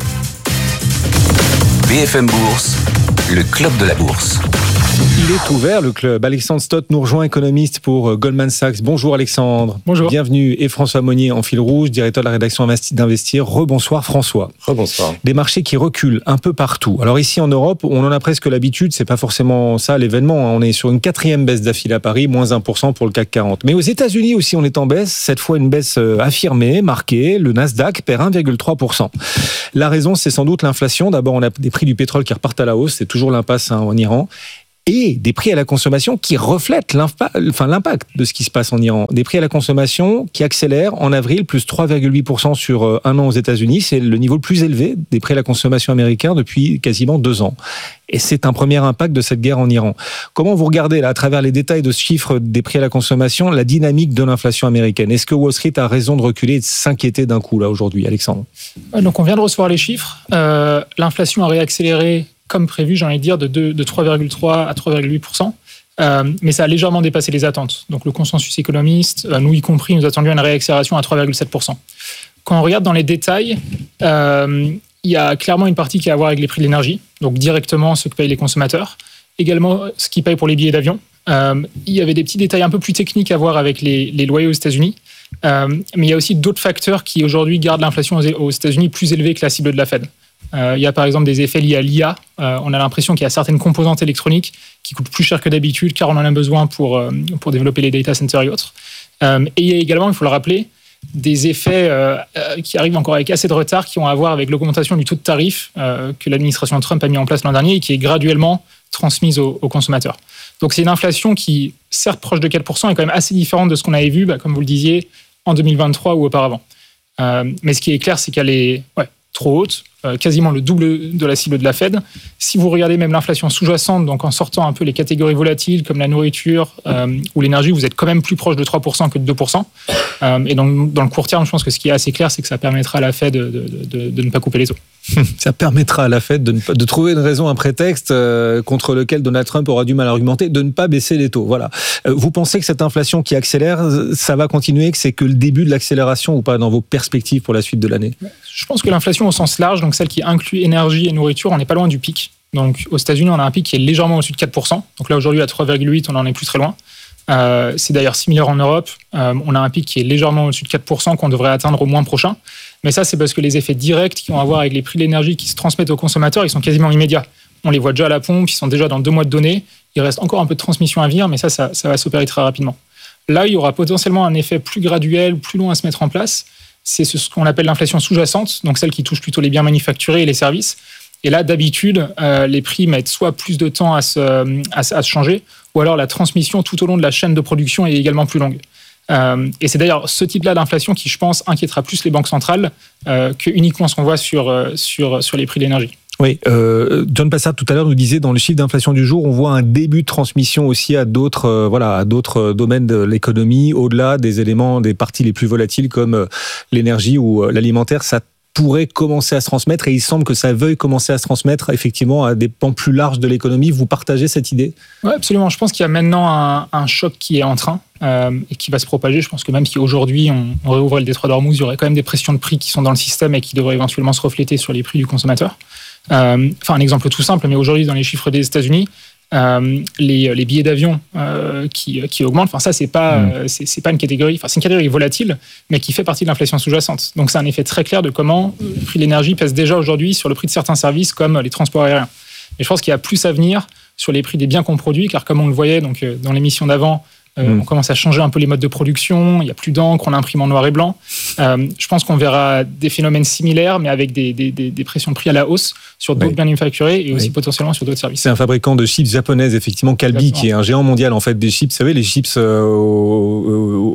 B F M Bourse, le club de la bourse. Il est ouvert, le club. Alexandre Stott nous rejoint, économiste pour Goldman Sachs. Bonjour Alexandre. Bonjour. Bienvenue. Et François Monnier en fil rouge, directeur de la rédaction d'Investir. Rebonsoir François. Rebonsoir. Des marchés qui reculent un peu partout. Alors ici en Europe, on en a presque l'habitude, c'est pas forcément ça l'événement. On est sur une quatrième baisse d'affilée à Paris, moins un pour cent pour le C A C quarante. Mais aux États-Unis aussi, on est en baisse. Cette fois, une baisse affirmée, marquée. Le Nasdaq perd un virgule trois pour cent. La raison, c'est sans doute l'inflation. D'abord, on a des prix du pétrole qui repartent à la hausse. C'est toujours l'impasse hein, en Iran. Et des prix à la consommation qui reflètent l'impact, enfin, l'impact de ce qui se passe en Iran. Des prix à la consommation qui accélèrent en avril, plus trois virgule huit pour cent sur un an aux États-Unis. C'est le niveau le plus élevé des prix à la consommation américains depuis quasiment deux ans. Et c'est un premier impact de cette guerre en Iran. Comment vous regardez, là, à travers les détails de ce chiffre des prix à la consommation, la dynamique de l'inflation américaine? Est-ce que Wall Street a raison de reculer et de s'inquiéter d'un coup, là, aujourd'hui, Alexandre? Donc, on vient de recevoir les chiffres. Euh, l'inflation a réaccéléré comme prévu, j'ai envie de dire, de, de trois virgule trois à trois virgule huit pour cent. Euh, mais ça a légèrement dépassé les attentes. Donc le consensus économiste, euh, nous y compris, nous attendions une réaccélération à trois virgule sept pour cent. Quand on regarde dans les détails, euh, il y a clairement une partie qui a à voir avec les prix de l'énergie, donc directement ce que payent les consommateurs, également ce qu'ils payent pour les billets d'avion. Euh, il y avait des petits détails un peu plus techniques à voir avec les, les loyers aux États-Unis, euh, mais il y a aussi d'autres facteurs qui aujourd'hui gardent l'inflation aux, aux États-Unis plus élevée que la cible de la Fed. Euh, il y a par exemple des effets liés à l'I A. Euh, on a l'impression qu'il y a certaines composantes électroniques qui coûtent plus cher que d'habitude car on en a besoin pour, euh, pour développer les data centers et autres. Euh, et il y a également, il faut le rappeler, des effets euh, euh, qui arrivent encore avec assez de retard qui ont à voir avec l'augmentation du taux de tarif euh, que l'administration Trump a mis en place l'an dernier et qui est graduellement transmise aux, aux consommateurs. Donc c'est une inflation qui, certes proche de quatre pour cent, est quand même assez différente de ce qu'on avait vu, bah, comme vous le disiez, en deux mille vingt-trois ou auparavant. Euh, mais ce qui est clair, c'est qu'elle est ouais, trop haute, euh, quasiment le double de la cible de la Fed. Si vous regardez même l'inflation sous-jacente, donc en sortant un peu les catégories volatiles comme la nourriture euh, ou l'énergie, vous êtes quand même plus proche de trois pour cent que de deux pour cent. Euh, et donc, dans le court terme, je pense que ce qui est assez clair, c'est que ça permettra à la Fed de, de, de, de ne pas couper les taux. Ça permettra à la Fed de, ne pas, de trouver une raison, un prétexte euh, contre lequel Donald Trump aura du mal à argumenter, de ne pas baisser les taux. Voilà. Euh, vous pensez que cette inflation qui accélère, ça va continuer, que c'est que le début de l'accélération ou pas dans vos perspectives pour la suite de l'année? Je pense que l'inflation au sens large, donc celle qui inclut énergie et nourriture, on n'est pas loin du pic. Donc aux États-Unis, on a un pic qui est légèrement au-dessus de quatre pour cent. Donc là, aujourd'hui, à trois virgule huit, on n'en est plus très loin. Euh, c'est d'ailleurs similaire en Europe. Euh, on a un pic qui est légèrement au-dessus de quatre pour cent qu'on devrait atteindre au mois prochain. Mais ça, c'est parce que les effets directs qui ont à voir avec les prix de l'énergie qui se transmettent aux consommateurs, ils sont quasiment immédiats. On les voit déjà à la pompe, ils sont déjà dans deux mois de données. Il reste encore un peu de transmission à venir, mais ça, ça, ça va s'opérer très rapidement. Là, il y aura potentiellement un effet plus graduel, plus long à se mettre en place. C'est ce qu'on appelle l'inflation sous-jacente, donc celle qui touche plutôt les biens manufacturés et les services. Et là, d'habitude, euh, les prix mettent soit plus de temps à se, à, à se changer, ou alors la transmission tout au long de la chaîne de production est également plus longue. Euh, et c'est d'ailleurs ce type-là d'inflation qui, je pense, inquiétera plus les banques centrales euh, que uniquement ce qu'on voit sur, sur, sur les prix de l'énergie. Oui, euh, John Passard tout à l'heure nous disait dans le chiffre d'inflation du jour, on voit un début de transmission aussi à d'autres, euh, voilà, à d'autres domaines de l'économie, au-delà des éléments, des parties les plus volatiles comme euh, l'énergie ou euh, l'alimentaire. Ça pourrait commencer à se transmettre et il semble que ça veuille commencer à se transmettre effectivement à des pans plus larges de l'économie. Vous partagez cette idée? Oui, absolument. Je pense qu'il y a maintenant un, un choc qui est en train euh, et qui va se propager. Je pense que même si aujourd'hui on, on réouvrait le détroit d'Ormuz, il y aurait quand même des pressions de prix qui sont dans le système et qui devraient éventuellement se refléter sur les prix du consommateur. Euh, enfin, un exemple tout simple, mais aujourd'hui dans les chiffres des États-Unis, Euh, les, les billets d'avion euh, qui, qui augmentent, enfin ça c'est pas, mmh. euh, c'est, c'est pas une catégorie, enfin c'est une catégorie volatile, mais qui fait partie de l'inflation sous-jacente. Donc c'est un effet très clair de comment le prix de l'énergie pèse déjà aujourd'hui sur le prix de certains services comme les transports aériens. Et je pense qu'il y a plus à venir sur les prix des biens qu'on produit, car comme on le voyait donc, dans l'émission d'avant, Euh, mmh. on commence à changer un peu les modes de production, il n'y a plus d'encre, on imprime en noir et blanc. Euh, je pense qu'on verra des phénomènes similaires, mais avec des, des, des pressions de prix à la hausse sur d'autres oui. biens manufacturés et aussi oui. potentiellement sur d'autres services. C'est un fabricant de chips japonais, effectivement, Calbee, Exactement. qui est un géant mondial en fait des chips. Vous savez, les chips euh, au, au,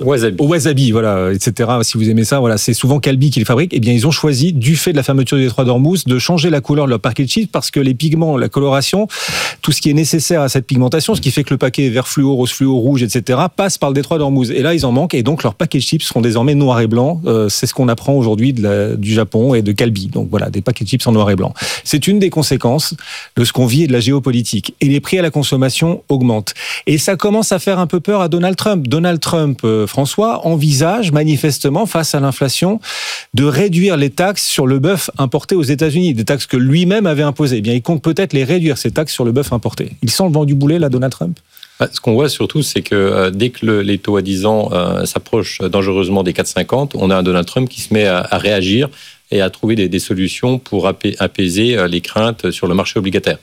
Wasabi. Au wasabi, voilà, et cetera. Si vous aimez ça, voilà, c'est souvent Calbee qui les fabrique. Eh bien, ils ont choisi, du fait de la fermeture du détroit d'Ormuz, de changer la couleur de leur paquet de chips parce que les pigments, la coloration, tout ce qui est nécessaire à cette pigmentation, ce qui fait que le paquet vert fluo, rose fluo, rouge, et cetera, passe par le détroit d'Ormuz. Et là, ils en manquent, et donc leurs paquets de chips seront désormais noirs et blancs. Euh, c'est ce qu'on apprend aujourd'hui de la, du Japon et de Calbee. Donc voilà, des paquets de chips en noir et blanc. C'est une des conséquences de ce qu'on vit et de la géopolitique. Et les prix à la consommation augmentent. Et ça commence à faire un peu peur à Donald Trump. Donald Trump, euh, François, envisage manifestement, face à l'inflation, de réduire les taxes sur le bœuf importé aux États-Unis, des taxes que lui-même avait imposées. Eh bien, il compte peut-être les réduire, ces taxes sur le bœuf importé. Il sent le vent du boulet, là, Donald Trump ? Ce qu'on voit surtout, c'est que euh, dès que le, les taux à dix ans euh, s'approchent dangereusement des quatre virgule cinquante, on a un Donald Trump qui se met à, à réagir et à trouver des, des solutions pour apaiser euh, les craintes sur le marché obligataire.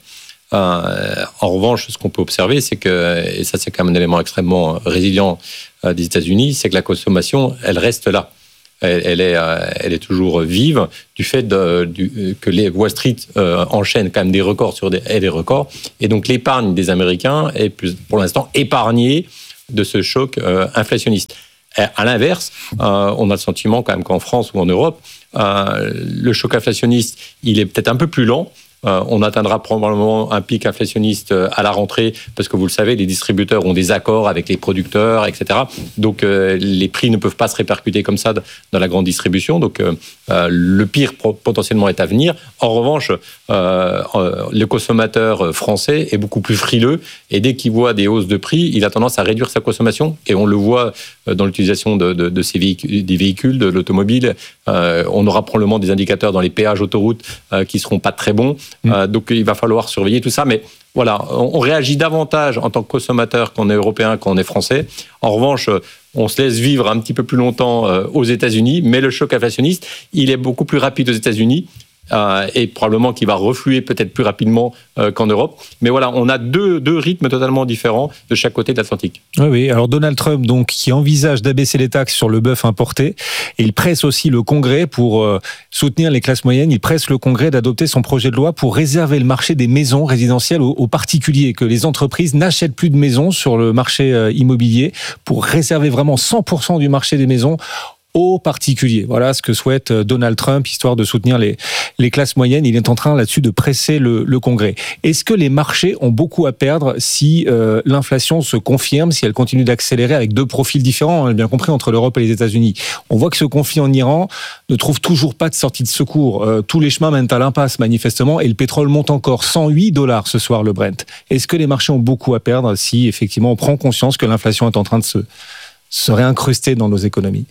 Euh, en revanche, ce qu'on peut observer, c'est que, et ça c'est quand même un élément extrêmement résilient euh, des États-Unis, c'est que la consommation, elle reste là. Elle, elle, est, euh, elle est toujours vive du fait de, du, que les Wall Street euh, enchaîne quand même des records sur des, et des records. Et donc l'épargne des Américains est plus, pour l'instant épargnée de ce choc euh, inflationniste. Et à l'inverse, euh, on a le sentiment quand même qu'en France ou en Europe, euh, le choc inflationniste, il est peut-être un peu plus lent. Euh, on atteindra probablement un pic inflationniste à la rentrée parce que vous le savez, les distributeurs ont des accords avec les producteurs, et cetera. Donc euh, les prix ne peuvent pas se répercuter comme ça dans la grande distribution. Donc euh, euh, le pire potentiellement est à venir. En revanche, euh, euh, le consommateur français est beaucoup plus frileux et dès qu'il voit des hausses de prix, il a tendance à réduire sa consommation. Et on le voit dans l'utilisation de, de, de ces véhicules, des véhicules, de l'automobile. Euh, on aura probablement des indicateurs dans les péages autoroutes euh, qui seront pas très bons. Euh, donc il va falloir surveiller tout ça, mais voilà, on, on réagit davantage en tant que consommateur quand on est européen, quand on est français. En revanche, on se laisse vivre un petit peu plus longtemps euh, aux États-Unis, mais le choc inflationniste, il est beaucoup plus rapide aux États-Unis. Euh, et probablement qu'il va refluer peut-être plus rapidement euh, qu'en Europe. Mais voilà, on a deux, deux rythmes totalement différents de chaque côté de l'Atlantique. Oui, oui. Alors Donald Trump, donc, qui envisage d'abaisser les taxes sur le bœuf importé, et il presse aussi le Congrès pour euh, soutenir les classes moyennes. Il presse le Congrès d'adopter son projet de loi pour réserver le marché des maisons résidentielles aux, aux particuliers, que les entreprises n'achètent plus de maisons sur le marché euh, immobilier, pour réserver vraiment cent pour cent du marché des maisons aux particuliers. Voilà ce que souhaite Donald Trump, histoire de soutenir les, les classes moyennes. Il est en train là-dessus de presser le, le Congrès. Est-ce que les marchés ont beaucoup à perdre si euh, l'inflation se confirme, si elle continue d'accélérer avec deux profils différents, on l'a bien compris, entre l'Europe et les États-Unis? On voit que ce conflit en Iran ne trouve toujours pas de sortie de secours. Euh, tous les chemins mènent à l'impasse, manifestement, et le pétrole monte encore. cent huit dollars ce soir, le Brent. Est-ce que les marchés ont beaucoup à perdre si, effectivement, on prend conscience que l'inflation est en train de se, se réincruster dans nos économies?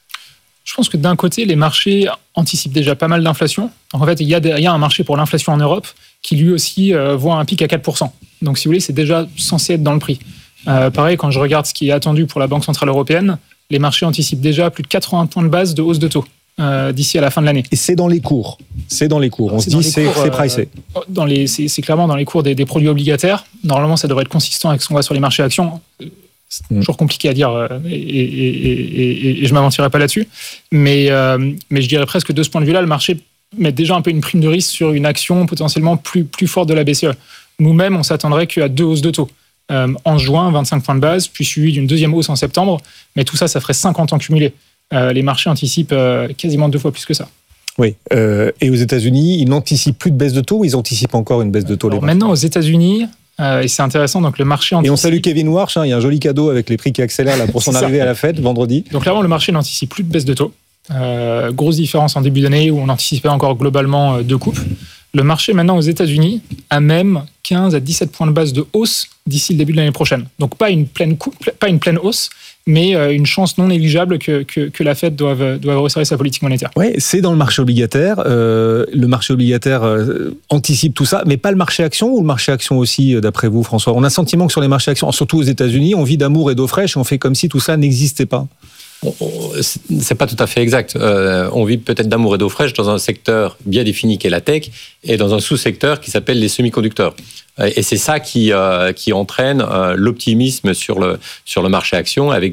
Je pense que d'un côté, les marchés anticipent déjà pas mal d'inflation. Donc en fait, il y a, des, il y a un marché pour l'inflation en Europe qui lui aussi euh, voit un pic à quatre pour cent. Donc si vous voulez, c'est déjà censé être dans le prix. Euh, pareil, quand je regarde ce qui est attendu pour la Banque Centrale Européenne, les marchés anticipent déjà plus de quatre-vingts points de base de hausse de taux euh, d'ici à la fin de l'année. Et c'est dans les cours. C'est dans les cours. On c'est se dit c'est, cours, c'est pricé. Euh, dans les, c'est, c'est clairement dans les cours des, des produits obligataires. Normalement, ça devrait être consistant avec ce qu'on voit sur les marchés actions. C'est toujours compliqué à dire et, et, et, et, et je ne m'aventirai pas là-dessus. Mais, euh, mais je dirais presque de ce point de vue-là, le marché met déjà un peu une prime de risque sur une action potentiellement plus, plus forte de la B C E. Nous-mêmes, on s'attendrait qu'à deux hausses de taux. Euh, en juin, vingt-cinq points de base, puis suivi d'une deuxième hausse en septembre. Mais tout ça, ça ferait cinquante ans cumulés. Euh, les marchés anticipent euh, quasiment deux fois plus que ça. Oui. Euh, et aux États-Unis, ils n'anticipent plus de baisse de taux ou ils anticipent encore une baisse de taux? Alors, maintenant, aux États-Unis... Euh, et c'est intéressant, donc le marché anticipe... Et on salue Kevin Warsh, hein, il y a un joli cadeau avec les prix qui accélèrent là, pour son arrivée à la fête vendredi. Donc clairement, le marché n'anticipe plus de baisse de taux. Euh, grosse différence en début d'année où on anticipait encore globalement deux coupes. Le marché maintenant aux États-Unis a même quinze à dix-sept points de base de hausse d'ici le début de l'année prochaine. Donc pas une pleine, coupe, pas une pleine hausse, mais une chance non négligeable que, que, que la Fed doive, doive resserrer sa politique monétaire. Oui, c'est dans le marché obligataire. Euh, le marché obligataire euh, anticipe tout ça, mais pas le marché action ou le marché action aussi, d'après vous, François? On a le sentiment que sur les marchés actions, surtout aux États-Unis, on vit d'amour et d'eau fraîche et on fait comme si tout ça n'existait pas. C'est pas tout à fait exact. Euh, on vit peut-être d'amour et d'eau fraîche dans un secteur bien défini qui est la tech et dans un sous-secteur qui s'appelle les semi-conducteurs. Et c'est ça qui, euh, qui entraîne euh, l'optimisme sur le, sur le marché action avec des, par,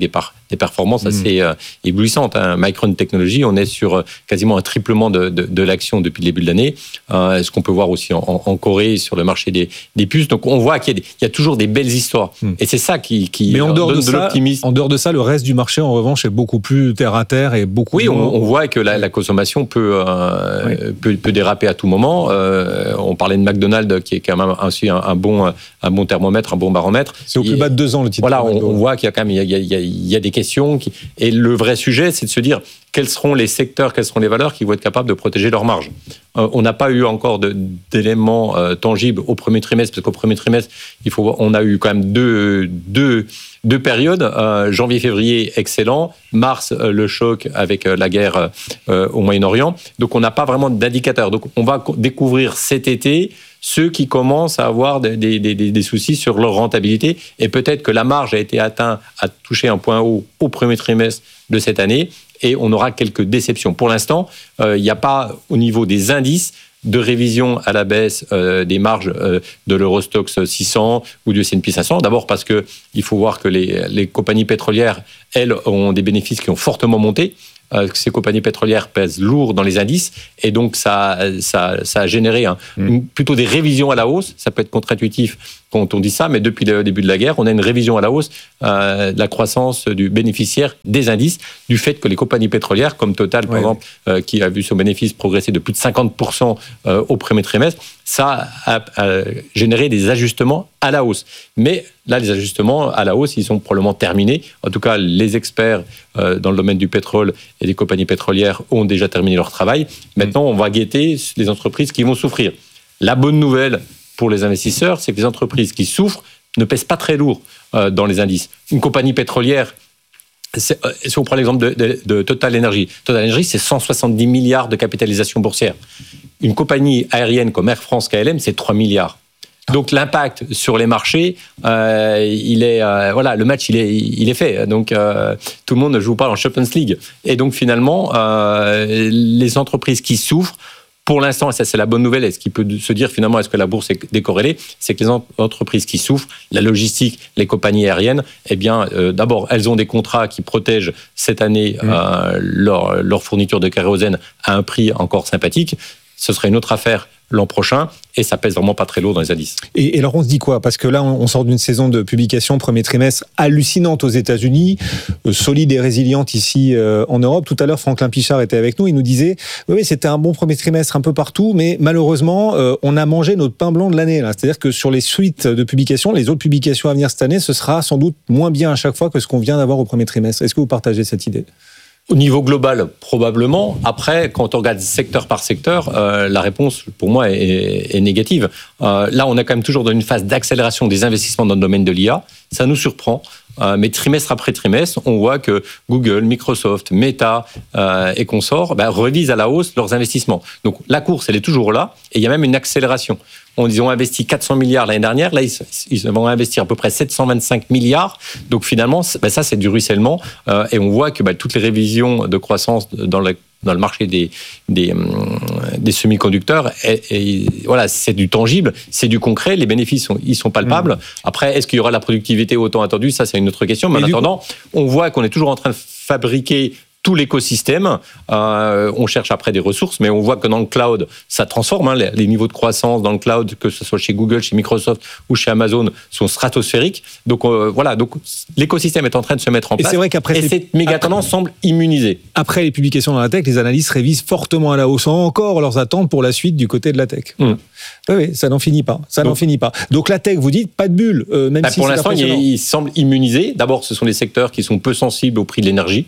des performances mmh. assez euh, éblouissantes. Hein. Micron Technology, on est sur euh, quasiment un triplement de, de, de l'action depuis le début de l'année. Euh, ce qu'on peut voir aussi en, en Corée sur le marché des, des puces. Donc on voit qu'il y a, des, il y a toujours des belles histoires. Mmh. Et c'est ça qui, qui Mais en dehors donne de, de ça, l'optimisme. En dehors de ça, le reste du marché, en revanche, est beaucoup plus terre à terre et beaucoup. Oui, on, on voit que la, la consommation peut, euh, oui. peut, peut déraper à tout moment. Euh, on parlait de McDonald's, qui est quand même aussi un, un bon, un bon thermomètre, un bon baromètre. C'est au plus et, bas de deux ans le titre. Voilà, on, on voit qu'il y a quand même, il y a, il y a, il y a des questions. Qui, et le vrai sujet, c'est de se dire quels seront les secteurs, quelles seront les valeurs qui vont être capables de protéger leurs marges. Euh, on n'a pas eu encore de, d'éléments euh, tangibles au premier trimestre, parce qu'au premier trimestre, il faut, on a eu quand même deux, deux, deux périodes. Euh, janvier-février, excellent. Mars, euh, le choc avec euh, la guerre euh, au Moyen-Orient. Donc, on n'a pas vraiment d'indicateurs. Donc, on va découvrir cet été ceux qui commencent à avoir des, des, des, des soucis sur leur rentabilité. Et peut-être que la marge a été atteinte, a touché un point haut au premier trimestre de cette année. Et on aura quelques déceptions. Pour l'instant, euh, il n'y a pas, au niveau des indices, de révision à la baisse euh, des marges euh, de l'Eurostoxx six cents ou du S and P cinq cents. D'abord parce qu'il faut voir que les, les compagnies pétrolières, elles, ont des bénéfices qui ont fortement monté. Euh, ces compagnies pétrolières pèsent lourd dans les indices et donc ça, ça, ça a généré hein, mmh. une, plutôt des révisions à la hausse. Ça peut être contre-intuitif quand on dit ça, mais depuis le début de la guerre, on a une révision à la hausse euh, de la croissance du bénéficiaire des indices, du fait que les compagnies pétrolières, comme Total, par ouais. exemple, euh, qui a vu son bénéfice progresser de plus de cinquante pour cent euh, au premier trimestre, ça a, a généré des ajustements à la hausse. Mais là, les ajustements à la hausse, ils sont probablement terminés. En tout cas, les experts euh, dans le domaine du pétrole et des compagnies pétrolières ont déjà terminé leur travail. Maintenant, on va guetter les entreprises qui vont souffrir. La bonne nouvelle pour les investisseurs, c'est que les entreprises qui souffrent ne pèsent pas très lourd euh, dans les indices. Une compagnie pétrolière, c'est, euh, si on prend l'exemple de, de, de Total Energy, Total Energy, c'est cent soixante-dix milliards de capitalisation boursière. Une compagnie aérienne comme Air France K L M, c'est trois milliards. Donc l'impact sur les marchés, euh, il est euh, voilà, le match il est il est fait. Donc euh, tout le monde ne joue pas en Champions League. Et donc finalement, euh, les entreprises qui souffrent, pour l'instant, et ça c'est la bonne nouvelle, et ce qui peut se dire finalement, est-ce que la bourse est décorrélée, c'est que les entreprises qui souffrent, la logistique, les compagnies aériennes, eh bien, euh, d'abord, elles ont des contrats qui protègent cette année mmh. euh, leur, leur fourniture de kérosène à un prix encore sympathique. Ce serait une autre affaire l'an prochain, et ça pèse vraiment pas très lourd dans les indices. Et, et alors on se dit quoi ? Parce que là, on sort d'une saison de publication premier trimestre hallucinante aux États-Unis, euh, solide et résiliente ici euh, en Europe. Tout à l'heure, Franklin Pichard était avec nous, il nous disait oui, oui c'était un bon premier trimestre un peu partout, mais malheureusement, euh, on a mangé notre pain blanc de l'année. Là. C'est-à-dire que sur les suites de publications, les autres publications à venir cette année, ce sera sans doute moins bien à chaque fois que ce qu'on vient d'avoir au premier trimestre. Est-ce que vous partagez cette idée ? Au niveau global, probablement. Après, quand on regarde secteur par secteur, euh, la réponse, pour moi, est, est négative. Euh, là, on est quand même toujours dans une phase d'accélération des investissements dans le domaine de l'I A. Ça nous surprend. Euh, mais trimestre après trimestre, on voit que Google, Microsoft, Meta euh, et consorts ben, revisent à la hausse leurs investissements. Donc la course, elle est toujours là. Et il y a même une accélération. On, ils ont investi quatre cents milliards l'année dernière. Là, ils, ils vont investir à peu près sept cent vingt-cinq milliards. Donc finalement, ben, ça, c'est du ruissellement. Euh, et on voit que ben, toutes les révisions de croissance dans le dans le marché des, des, des semi-conducteurs, et, et, voilà, c'est du tangible, c'est du concret, les bénéfices, sont, ils sont palpables. Mmh. Après, est-ce qu'il y aura la productivité autant attendue ? Ça, c'est une autre question. Mais et en attendant, coup... on voit qu'on est toujours en train de fabriquer tout l'écosystème. Euh, on cherche après des ressources, mais on voit que dans le cloud, ça transforme. Hein, les, les niveaux de croissance dans le cloud, que ce soit chez Google, chez Microsoft ou chez Amazon, sont stratosphériques. Donc euh, voilà, donc l'écosystème est en train de se mettre en place. Et c'est vrai qu'après et cette méga tendance semble immunisée. Après les publications dans la tech, les analystes révisent fortement à la hausse encore leurs attentes pour la suite du côté de la tech. Mmh. Oui, oui, ça n'en finit pas. Ça donc, n'en finit pas. Donc la tech, vous dites, pas de bulle, euh, même bah, si pour c'est l'instant, il, il semble immunisé. D'abord, ce sont les secteurs qui sont peu sensibles au prix de l'énergie.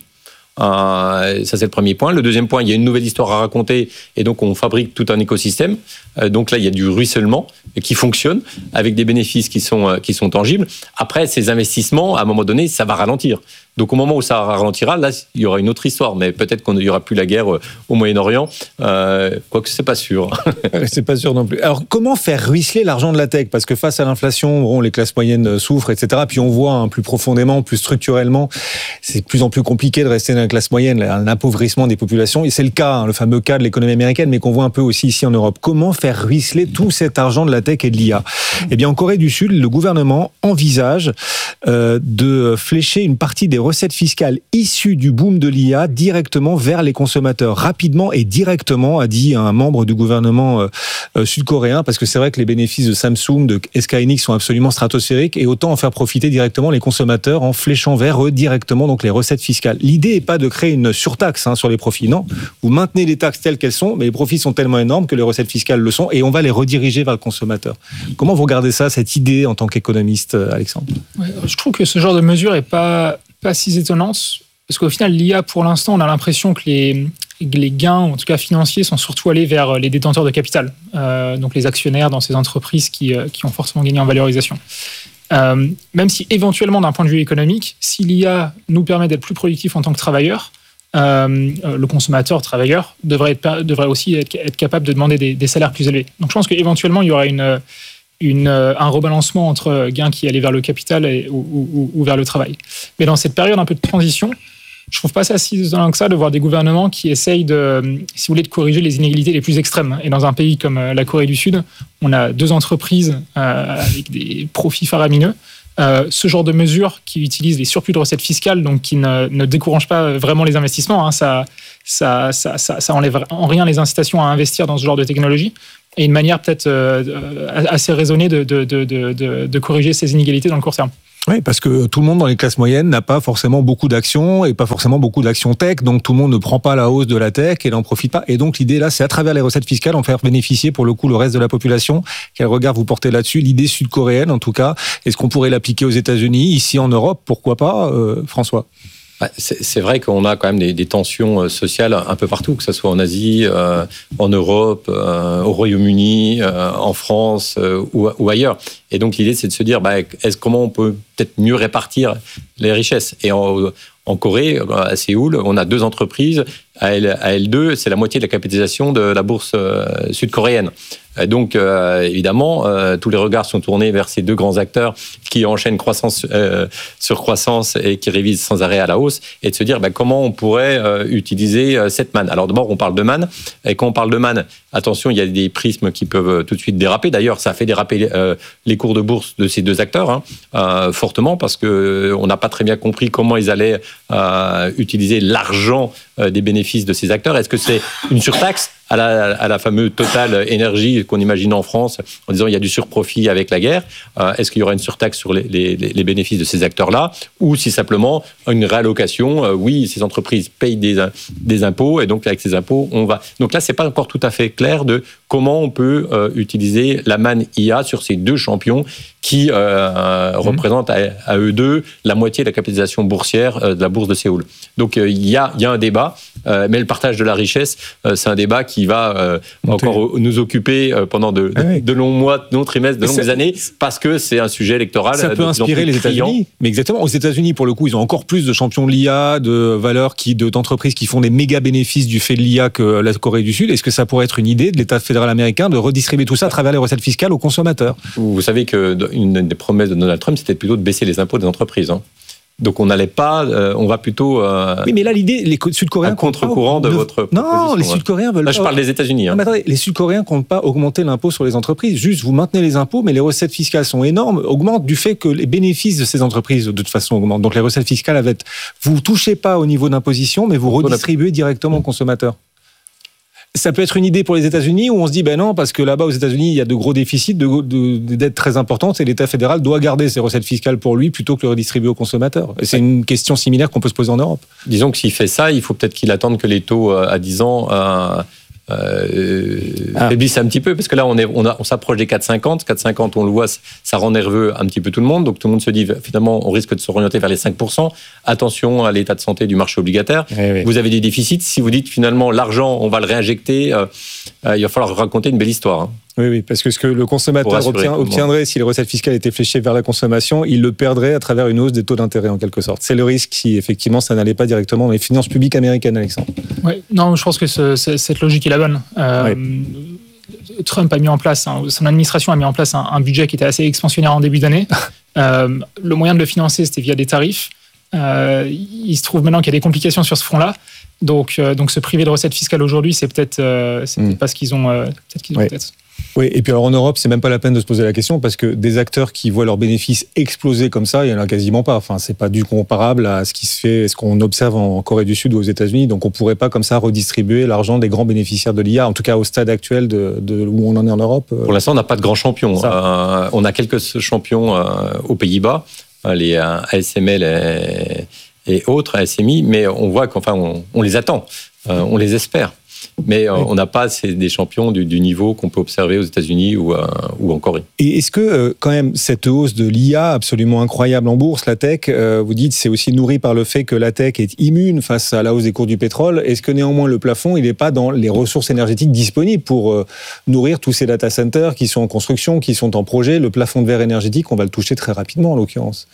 Euh, ça c'est le premier point. Le deuxième point, il y a une nouvelle histoire à raconter et donc on fabrique tout un écosystème. Euh, donc là il y a du ruissellement qui fonctionne avec des bénéfices qui sont euh, qui sont tangibles. Après ces investissements, à un moment donné, ça va ralentir. Donc au moment où ça ralentira, là il y aura une autre histoire. Mais peut-être qu'on n'y aura plus la guerre au Moyen-Orient. Euh, quoique c'est pas sûr. C'est pas sûr non plus. Alors comment faire ruisseler l'argent de la tech ? Parce que face à l'inflation, bon, les classes moyennes souffrent, et cetera. Puis on voit hein, plus profondément, plus structurellement, c'est de plus en plus compliqué de rester dans la classe moyenne, un appauvrissement des populations. Et c'est le cas, hein, le fameux cas de l'économie américaine, mais qu'on voit un peu aussi ici en Europe. Comment faire ruisseler tout cet argent de la tech et de l'I A ? Eh bien, en Corée du Sud, le gouvernement envisage euh, de flécher une partie des recettes fiscales issues du boom de l'I A directement vers les consommateurs, rapidement et directement, a dit un membre du gouvernement euh, euh, sud-coréen, parce que c'est vrai que les bénéfices de Samsung, de S K hynix sont absolument stratosphériques, et autant en faire profiter directement les consommateurs en fléchant vers eux directement donc les recettes fiscales. L'idée n'est pas de créer une surtaxe hein, sur les profits, non. Vous maintenez les taxes telles qu'elles sont, mais les profits sont tellement énormes que les recettes fiscales le sont, et on va les rediriger vers le consommateur. Comment vous regardez ça, cette idée, en tant qu'économiste, Alexandre ? Ouais, je trouve que ce genre de mesure n'est pas, pas si étonnante, parce qu'au final, l'I A, pour l'instant, on a l'impression que les, les gains, en tout cas financiers, sont surtout allés vers les détenteurs de capital, euh, donc les actionnaires dans ces entreprises qui, qui ont forcément gagné en valorisation. Euh, même si éventuellement, d'un point de vue économique, si l'I A nous permet d'être plus productifs en tant que travailleurs, euh, le consommateur, travailleur, devrait, être, devrait aussi être, être capable de demander des, des salaires plus élevés. Donc je pense qu'éventuellement, il y aura une, une, un rebalancement entre gains qui allaient vers le capital et, ou, ou, ou vers le travail. Mais dans cette période un peu de transition, je trouve pas ça si étonnant que ça de voir des gouvernements qui essayent de, si vous voulez, de corriger les inégalités les plus extrêmes. Et dans un pays comme la Corée du Sud, on a deux entreprises euh, avec des profits faramineux. Euh, ce genre de mesures qui utilisent les surplus de recettes fiscales, donc qui ne, ne découragent pas vraiment les investissements, hein, ça, ça, ça, ça, ça enlève en rien les incitations à investir dans ce genre de technologie. Et une manière peut-être euh, assez raisonnée de, de, de, de, de corriger ces inégalités dans le court terme. Oui, parce que tout le monde dans les classes moyennes n'a pas forcément beaucoup d'actions et pas forcément beaucoup d'actions tech, donc tout le monde ne prend pas la hausse de la tech et n'en profite pas. Et donc l'idée là, c'est à travers les recettes fiscales en faire bénéficier pour le coup le reste de la population. Quel regard vous portez là-dessus ? L'idée sud-coréenne en tout cas, est-ce qu'on pourrait l'appliquer aux États-Unis, ici en Europe ? Pourquoi pas, euh, François ? C'est, c'est vrai qu'on a quand même des, des tensions sociales un peu partout, que ce soit en Asie, euh, en Europe, euh, au Royaume-Uni, euh, en France euh, ou, ou ailleurs. Et donc l'idée, c'est de se dire, bah, est-ce, comment on peut peut-être mieux répartir les richesses ? Et en, en Corée, à Séoul, on a deux entreprises. À L deux, c'est la moitié de la capitalisation de la bourse euh, sud-coréenne. Et donc, euh, évidemment, euh, tous les regards sont tournés vers ces deux grands acteurs qui enchaînent croissance euh, sur croissance et qui révisent sans arrêt à la hausse, et de se dire bah, comment on pourrait euh, utiliser euh, cette manne. Alors d'abord, on parle de manne, et quand on parle de manne, attention, il y a des prismes qui peuvent tout de suite déraper. D'ailleurs, ça a fait déraper euh, les cours de bourse de ces deux acteurs, hein, euh, fortement, parce qu'on n'a pas très bien compris comment ils allaient euh, utiliser l'argent euh, des bénéfices de ces acteurs. Est-ce que c'est une surtaxe à la, à la fameuse Total Énergie qu'on imagine en France, en disant il y a du surprofit avec la guerre. Euh, est-ce qu'il y aura une surtaxe sur les, les, les bénéfices de ces acteurs-là, ou si simplement une réallocation, euh, oui, ces entreprises payent des, des impôts, et donc avec ces impôts, on va... Donc là, c'est pas encore tout à fait clair de comment on peut euh, utiliser la manne I A sur ces deux champions qui euh, mmh. représentent à, à eux deux la moitié de la capitalisation boursière euh, de la bourse de Séoul. Donc il euh, y, a, y a un débat, euh, mais le partage de la richesse, euh, c'est un débat qui va euh, encore nous occuper euh, pendant de, ah oui. de, de longs mois, de longs trimestres, de longues années, parce que c'est un sujet électoral. Ça peut inspirer les États-Unis, mais exactement. Aux États-Unis, pour le coup, ils ont encore plus de champions de l'I A, de valeurs, qui, de, d'entreprises qui font des méga bénéfices du fait de l'I A que la Corée du Sud. Est-ce que ça pourrait être une idée de l'État fédéral américain de redistribuer tout ça à travers les recettes fiscales aux consommateurs ? Vous savez qu'une des promesses de Donald Trump, c'était plutôt de baisser les impôts des entreprises. Hein. Donc on n'allait pas, euh, on va plutôt. Euh, oui, mais là l'idée, les Sud-Coréens. À contre-courant de ne... votre. Non, les Sud-Coréens veulent. Là, pas... je parle des États-Unis. Hein. Non, mais attendez, les Sud-Coréens comptent pas augmenter l'impôt sur les entreprises. Juste, vous maintenez les impôts, mais les recettes fiscales sont énormes, augmentent du fait que les bénéfices de ces entreprises de toute façon augmentent. Donc les recettes fiscales avaient. Vous touchez pas au niveau d'imposition, mais vous redistribuez directement aux consommateurs. Ça peut être une idée pour les États-Unis où on se dit ben non, parce que là-bas aux États-Unis il y a de gros déficits, de, de, de dettes très importantes, et l'État fédéral doit garder ses recettes fiscales pour lui plutôt que le redistribuer aux consommateurs. Et c'est une question similaire qu'on peut se poser en Europe. Disons que s'il fait ça, il faut peut-être qu'il attende que les taux à dix ans euh, euh, ah. faiblissent un petit peu, parce que là on, est, on, a, on s'approche des quatre virgule cinquante. quatre virgule cinquante, on le voit, ça rend nerveux un petit peu tout le monde, donc tout le monde se dit finalement on risque de se orienter vers les cinq pour cent. Attention à l'état de santé du marché obligataire. Oui, oui. Vous avez des déficits, si vous dites finalement l'argent on va le réinjecter, euh, euh, il va falloir raconter une belle histoire. Hein. Oui, oui, parce que ce que le consommateur obtient, obtiendrait si les recettes fiscales étaient fléchées vers la consommation, il le perdrait à travers une hausse des taux d'intérêt en quelque sorte. C'est le risque si effectivement ça n'allait pas directement dans les finances publiques américaines, Alexandre. Oui, non, je pense que ce, cette logique est la bonne. Euh, oui. Trump a mis en place, hein, son administration a mis en place un, un budget qui était assez expansionnaire en début d'année. euh, le moyen de le financer, c'était via des tarifs. Euh, il se trouve maintenant qu'il y a des complications sur ce front-là. Donc, euh, donc se priver de recettes fiscales aujourd'hui, c'est peut-être, euh, c'est peut-être mmh. pas ce qu'ils ont, euh, peut-être qu'ils ont ouais. en tête. Oui, et puis alors en Europe, c'est même pas la peine de se poser la question parce que des acteurs qui voient leurs bénéfices exploser comme ça, il y en a quasiment pas. Enfin, c'est pas du comparable à ce qui se fait, ce qu'on observe en Corée du Sud ou aux États-Unis. Donc, on pourrait pas comme ça redistribuer l'argent des grands bénéficiaires de l'I A, en tout cas au stade actuel de, de où on en est en Europe. Pour l'instant, on n'a pas de grands champions. Euh, on a quelques champions euh, aux Pays-Bas, les euh, A S M L et, et autres, A S M I, mais on voit qu'enfin, on, on les attend, euh, on les espère. Mais euh, oui. on n'a pas ces, des champions du, du niveau qu'on peut observer aux États-Unis ou, euh, ou en Corée. Et est-ce que, euh, quand même, cette hausse de l'I A absolument incroyable en bourse, la tech, euh, vous dites, c'est aussi nourri par le fait que la tech est immune face à la hausse des cours du pétrole. Est-ce que néanmoins le plafond, il n'est pas dans les ressources énergétiques disponibles pour euh, nourrir tous ces data centers qui sont en construction, qui sont en projet? Le plafond de verre énergétique, on va le toucher très rapidement en l'occurrence.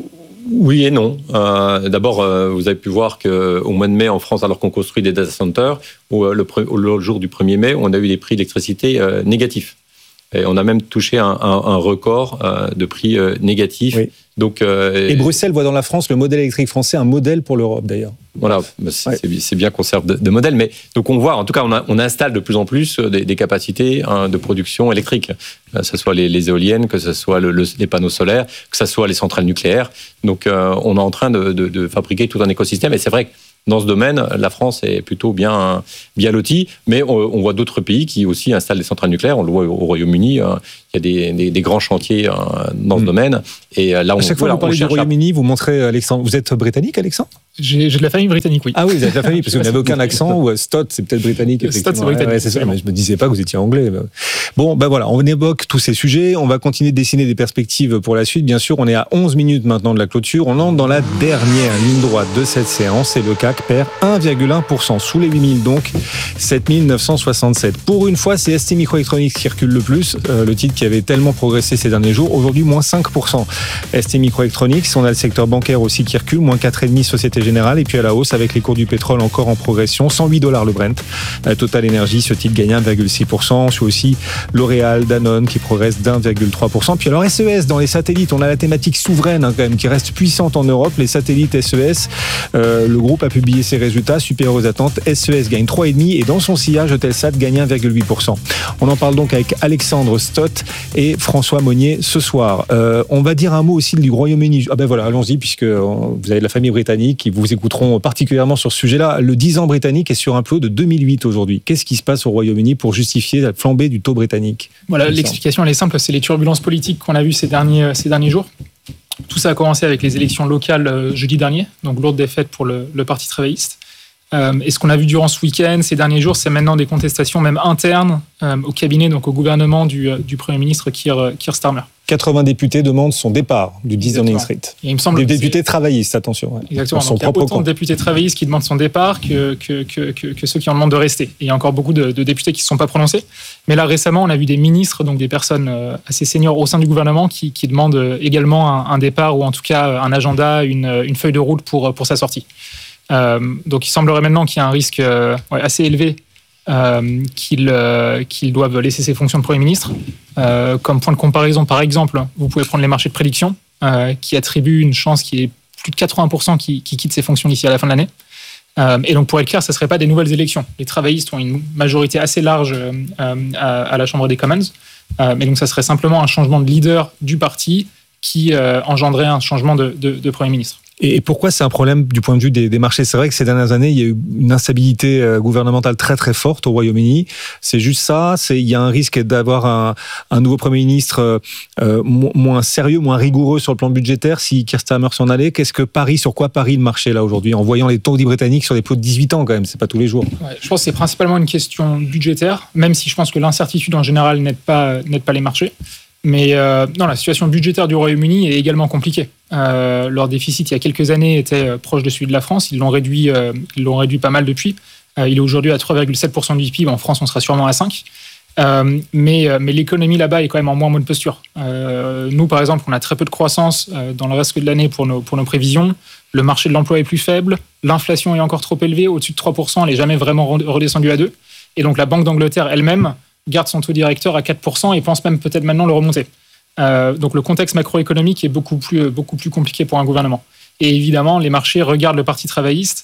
Oui et non. Euh, d'abord, euh, vous avez pu voir qu'au mois de mai, en France, alors qu'on construit des data centers, où, euh, le, pre- le jour du premier mai, on a eu des prix d'électricité euh, négatifs. Et on a même touché un, un, un record euh, de prix euh, négatifs. Oui. Donc, euh, et Bruxelles voit dans la France le modèle électrique français un modèle pour l'Europe, d'ailleurs. Voilà, c'est, ouais. c'est, c'est bien qu'on serve de, de modèle. Mais donc on voit, en tout cas, on, a, on installe de plus en plus des, des capacités hein, de production électrique, que ce soit les, les éoliennes, que ce soit le, le, les panneaux solaires, que ce soit les centrales nucléaires. Donc euh, on est en train de, de, de fabriquer tout un écosystème. Et c'est vrai que dans ce domaine, la France est plutôt bien, bien lotie, mais on, on voit d'autres pays qui aussi installent des centrales nucléaires. On le voit au Royaume-Uni, hein, il y a des, des, des grands chantiers hein, dans ce mmh. domaine. Et là, on, à chaque fois que vous parlez du Royaume-Uni, à... vous montrez Alexandre. Vous êtes britannique, Alexandre? J'ai, j'ai de la famille britannique, oui. Ah oui, vous avez de la famille, parce que vous n'avez aucun accent, ou Stott, c'est peut-être britannique, effectivement. Stott, c'est britannique. Ouais, c'est ça, mais je me disais pas que vous étiez anglais. Bon, ben voilà, on évoque tous ces sujets, on va continuer de dessiner des perspectives pour la suite. Bien sûr, on est à onze minutes maintenant de la clôture, on entre dans la dernière ligne droite de cette séance, et le C A C perd un virgule un pour cent, sous les huit mille donc, sept mille neuf cent soixante-sept. Pour une fois, c'est S T Microelectronics qui recule le plus, euh, le titre qui avait tellement progressé ces derniers jours, aujourd'hui moins cinq pour cent. S T Microelectronics, on a le secteur bancaire aussi qui recule, moins quatre virgule cinq pour cent Société Générale, et puis à la hausse avec les cours du pétrole encore en progression, cent huit dollars le Brent. Total Energy, ce titre gagne un virgule six pour cent. On suit aussi L'Oréal, Danone qui progresse d'un virgule trois pour cent. Puis alors S E S dans les satellites, on a la thématique souveraine hein, quand même qui reste puissante en Europe. Les satellites S E S, euh, le groupe a publié ses résultats supérieurs aux attentes. S E S gagne trois virgule cinq pour cent et dans son sillage, Eutelsat gagne un virgule huit pour cent. On en parle donc avec Alexandre Stott et François Monnier ce soir. Euh, on va dire un mot aussi du Royaume-Uni. Ah ben voilà, allons-y puisque vous avez de la famille britannique qui vous écouteront particulièrement sur ce sujet-là. Le dix ans britannique est sur un plus haut de deux mille huit aujourd'hui. Qu'est-ce qui se passe au Royaume-Uni pour justifier la flambée du taux britannique? Voilà, l'explication elle est simple, c'est les turbulences politiques qu'on a vues ces derniers, ces derniers jours. Tout ça a commencé avec les élections locales euh, jeudi dernier, donc lourde défaite pour le, le Parti travailliste. Euh, et ce qu'on a vu durant ce week-end, ces derniers jours, c'est maintenant des contestations même internes euh, au cabinet, donc au gouvernement du, du Premier ministre Keir, Keir Starmer. quatre-vingts députés demandent son départ du dix Downing Street. Et il me semble des députés travaillistes, attention. Ouais. Exactement. Donc, il y a autant compte. de députés travaillistes qui demandent son départ que, que, que, que, que ceux qui en demandent de rester. Et il y a encore beaucoup de, de députés qui ne se sont pas prononcés. Mais là, récemment, on a vu des ministres, donc des personnes assez seniors au sein du gouvernement, qui, qui demandent également un, un départ ou en tout cas un agenda, une, une feuille de route pour, pour sa sortie. Euh, donc il semblerait maintenant qu'il y a un risque euh, ouais, assez élevé euh, qu'ils, euh, qu'ils doivent laisser ses fonctions de Premier ministre. Euh, comme point de comparaison, par exemple, vous pouvez prendre les marchés de prédiction euh, qui attribuent une chance qui est plus de quatre-vingts pour cent qui, qui quittent ses fonctions d'ici à la fin de l'année. Euh, et donc pour être clair, ça ne serait pas des nouvelles élections. Les travaillistes ont une majorité assez large euh, à, à la Chambre des Commons. Euh, mais donc ça serait simplement un changement de leader du parti qui euh, engendrait un changement de, de, de Premier ministre. Et pourquoi c'est un problème du point de vue des, des marchés? C'est vrai que ces dernières années, il y a eu une instabilité gouvernementale très très forte au Royaume-Uni. C'est juste ça. C'est, il y a un risque d'avoir un, un nouveau Premier ministre euh, moins sérieux, moins rigoureux sur le plan budgétaire si Keir Starmer s'en allait. Qu'est-ce que Paris, sur quoi Paris le marché là aujourd'hui, en voyant les taux britanniques sur des taux de dix-huit ans quand même, c'est pas tous les jours. Ouais, je pense que c'est principalement une question budgétaire, même si je pense que l'incertitude en général n'aide pas, n'aide pas les marchés. Mais euh, non, la situation budgétaire du Royaume-Uni est également compliquée. Euh, leur déficit, il y a quelques années, était proche de celui de la France. Ils l'ont réduit, euh, ils l'ont réduit pas mal depuis. Euh, il est aujourd'hui à trois virgule sept pour cent du P I B. En France, on sera sûrement à cinq pour cent. Euh, mais, mais l'économie là-bas est quand même en moins bonne posture. Euh, nous, par exemple, on a très peu de croissance euh, dans le reste de l'année pour nos, pour nos prévisions. Le marché de l'emploi est plus faible. L'inflation est encore trop élevée. Au-dessus de trois pour cent, elle n'est jamais vraiment redescendue à deux pour cent. Et donc, la Banque d'Angleterre elle-même garde son taux directeur à quatre pour cent et pense même peut-être maintenant le remonter. Euh, donc le contexte macroéconomique est beaucoup plus, beaucoup plus compliqué pour un gouvernement. Et évidemment, les marchés regardent le Parti travailliste,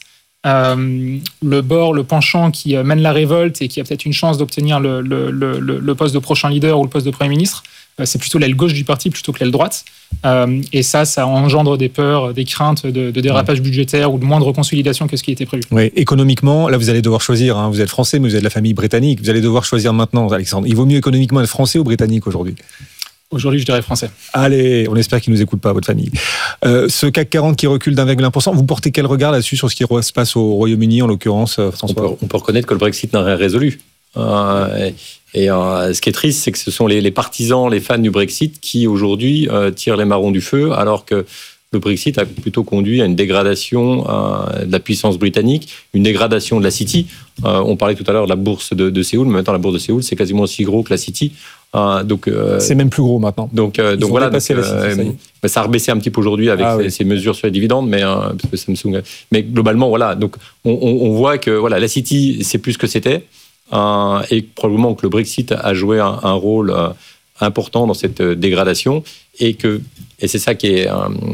euh, le bord, le penchant qui mène la révolte et qui a peut-être une chance d'obtenir le, le, le, le poste de prochain leader ou le poste de Premier ministre. C'est plutôt l'aile gauche du parti plutôt que l'aile droite. Euh, et ça, ça engendre des peurs, des craintes de, de dérapage budgétaire ou de moindre consolidation que ce qui était prévu. Oui, économiquement, là, vous allez devoir choisir. Hein. Vous êtes français, mais vous êtes de la famille britannique. Vous allez devoir choisir maintenant, Alexandre. Il vaut mieux économiquement être français ou britannique aujourd'hui ? Aujourd'hui, je dirais français. Allez, on espère qu'il ne nous écoute pas, votre famille. Euh, ce C A C quarante qui recule d'un virgule un pour cent, vous portez quel regard là-dessus sur ce qui se passe au Royaume-Uni, en l'occurrence, François ? on peut, on peut reconnaître que le Brexit n'a rien résolu. Euh, et et euh, ce qui est triste, c'est que ce sont les, les partisans, les fans du Brexit qui, aujourd'hui, euh, tirent les marrons du feu, alors que le Brexit a plutôt conduit à une dégradation euh, de la puissance britannique, une dégradation de la City. Euh, on parlait tout à l'heure de la bourse de, de Séoul, mais maintenant la bourse de Séoul, c'est quasiment aussi gros que la City. Euh, donc, euh, c'est même plus gros maintenant. Donc, euh, donc voilà, donc, la City, euh, ça, bah, ça a rebaissé un petit peu aujourd'hui avec ah, ces, oui. ces mesures sur les dividendes, mais, euh, parce que Samsung, mais globalement, voilà. Donc, on, on, on voit que voilà, la City, c'est plus ce que c'était. Euh, et probablement que le Brexit a joué un, un rôle euh, important dans cette euh, dégradation et que et c'est ça qui est euh,